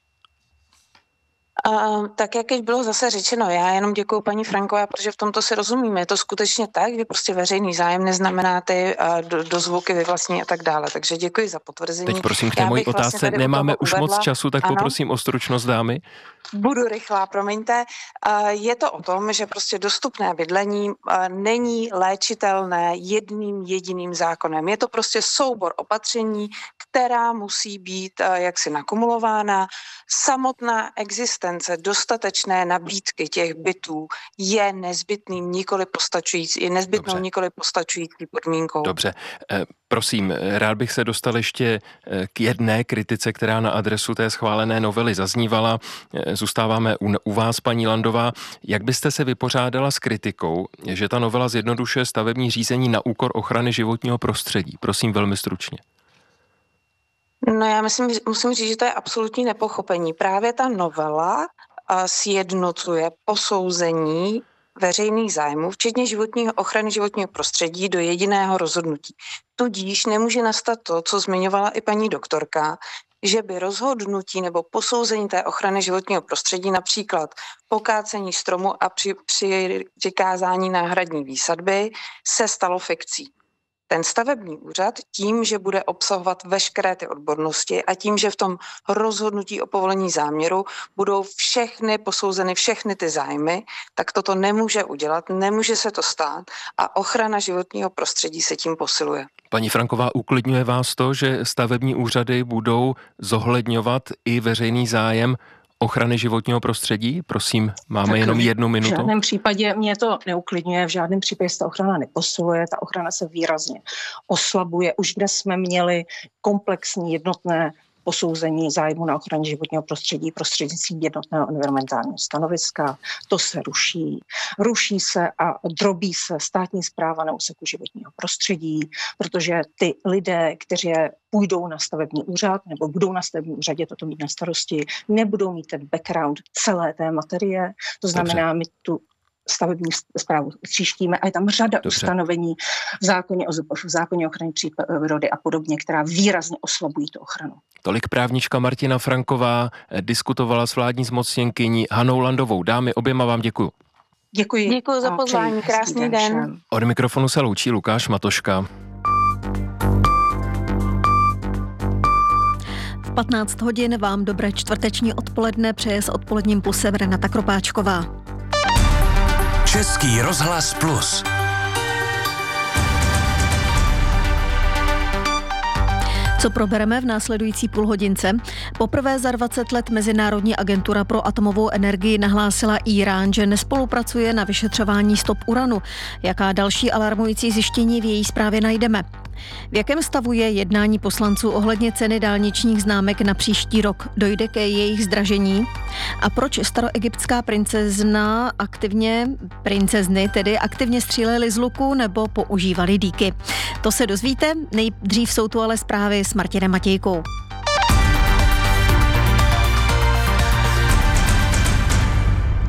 Uh, tak, jak již bylo zase řečeno, já jenom děkuju paní Frankové, protože v tomto si rozumíme. Je to skutečně tak, že prostě veřejný zájem neznamená ty uh, do, dozvuky vyvlastní a tak dále. Takže děkuji za potvrzení. Teď prosím k té mojí otázce, vlastně nemáme už uvedla. moc času, tak ano. Poprosím o stručnost, dámy. Budu rychlá, promiňte. Uh, je to o tom, že prostě dostupné bydlení uh, není léčitelné jedním jediným zákonem. Je to prostě soubor opatření, která musí být uh, jaksi nakumulována. Samotná existence dostatečné nabídky těch bytů je nezbytným, nikoli postačující, je nezbytnou, Dobře. nikoli postačující podmínkou. Dobře. E, prosím, rád bych se dostal ještě k jedné kritice, která na adresu té schválené novely zaznívala. E, zůstáváme u, u vás, paní Landová. Jak byste se vypořádala s kritikou, že ta novela zjednodušuje stavební řízení na úkor ochrany životního prostředí? Prosím, velmi stručně. No já myslím, musím říct, že to je absolutní nepochopení. Právě ta novela sjednocuje posouzení veřejných zájmů, včetně životního ochrany životního prostředí, do jediného rozhodnutí. Tudíž nemůže nastat to, co zmiňovala i paní doktorka, že by rozhodnutí nebo posouzení té ochrany životního prostředí, například pokácení stromu a při, při přikázání náhradní výsadby, se stalo fikcí. Ten stavební úřad tím, že bude obsahovat veškeré ty odbornosti a tím, že v tom rozhodnutí o povolení záměru budou všechny posouzeny všechny ty zájmy, tak toto nemůže udělat, nemůže se to stát a ochrana životního prostředí se tím posiluje. Paní Franková, uklidňuje vás to, že stavební úřady budou zohledňovat i veřejný zájem ochrany životního prostředí? Prosím, máme tak jenom jednu minutu. V žádném případě mě to neuklidňuje, v žádném případě se ta ochrana neposiluje, ta ochrana se výrazně oslabuje. Už kde jsme měli komplexní jednotné posouzení zájmu na ochraně životního prostředí prostřednictvím jednotného environmentálního stanoviska. To se ruší. Ruší se a drobí se státní správa na úseku životního prostředí, protože ty lidé, kteří půjdou na stavební úřad nebo budou na stavební úřadě toto mít na starosti, nebudou mít ten background celé té materie. To znamená, my tu stavební správu tříštíme a je tam řada Dobře. ustanovení v zákoně o, v zákoně o ochraně přírody a podobně, která výrazně oslabují tu ochranu. Tolik právnička Martina Franková diskutovala s vládní zmocněnkyní Hanou Landovou. Dámy, oběma vám děkuju. Děkuji. Děkuji za pozvání, krásný den. den. Od mikrofonu se loučí Lukáš Matoška. V patnáct hodin vám dobré čtvrteční odpoledne přeje s odpoledním plusem Renata Kropáčková. Český rozhlas Plus. Co probereme v následující půlhodince? Poprvé za dvacet let Mezinárodní agentura pro atomovou energii nahlásila Írán, že nespolupracuje na vyšetřování stop uranu. Jaká další alarmující zjištění v její zprávě najdeme? V jakém stavu je jednání poslanců ohledně ceny dálničních známek na příští rok? Dojde ke jejich zdražení? A proč staroegyptská princezna aktivně, princezny tedy aktivně střílely z luku nebo používali dýky? To se dozvíte, nejdřív jsou tu ale zprávy s Martinem Matějkou.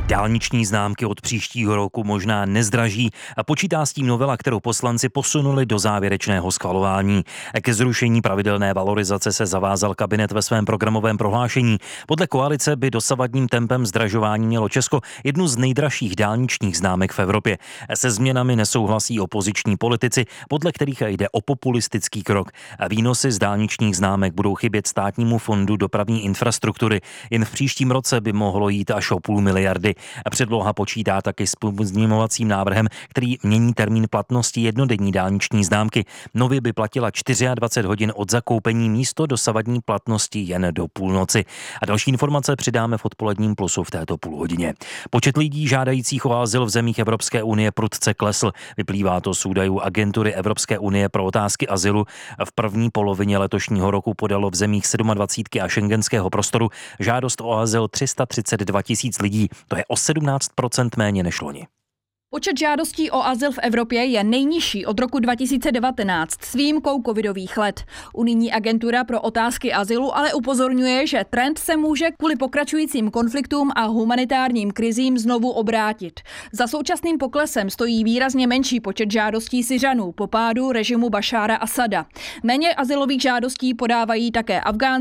Dálniční známky od příštího roku možná nezdraží a počítá s tím novela, kterou poslanci posunuli do závěrečného schvalování. Ke zrušení pravidelné valorizace se zavázal kabinet ve svém programovém prohlášení. Podle koalice by dosavadním tempem zdražování mělo Česko jednu z nejdražších dálničních známek v Evropě. Se změnami nesouhlasí opoziční politici, podle kterých jde o populistický krok. Výnosy z dálničních známek budou chybět Státnímu fondu dopravní infrastruktury. Jen v příštím roce by mohlo jít až o půl miliardy. Předloha počítá taky s pozměňovacím návrhem, který mění termín platnosti jednodenní dálniční známky. Nově by platila dvacet čtyři hodin od zakoupení místo dosavadní platnosti jen do půlnoci. A další informace přidáme v odpoledním plusu v této půlhodině. Počet lidí žádajících o azyl v zemích Evropské unie prudce klesl. Vyplývá to z údajů Agentury Evropské unie pro otázky azylu. V první polovině letošního roku podalo v zemích dvacet sedm a šengenského prostoru žádost o azyl tři sta třicet dva tisíc lidí. To je o sedmnáct procent méně než loni. Počet žádostí o azyl v Evropě je nejnižší od roku dva tisíce devatenáct s výjimkou covidových let. Unijní agentura pro otázky azylu ale upozorňuje, že trend se může kvůli pokračujícím konfliktům a humanitárním krizím znovu obrátit. Za současným poklesem stojí výrazně menší počet žádostí Syřanů po pádu režimu Bašára Asada. Méně azylových žádostí podávají také Afgánci,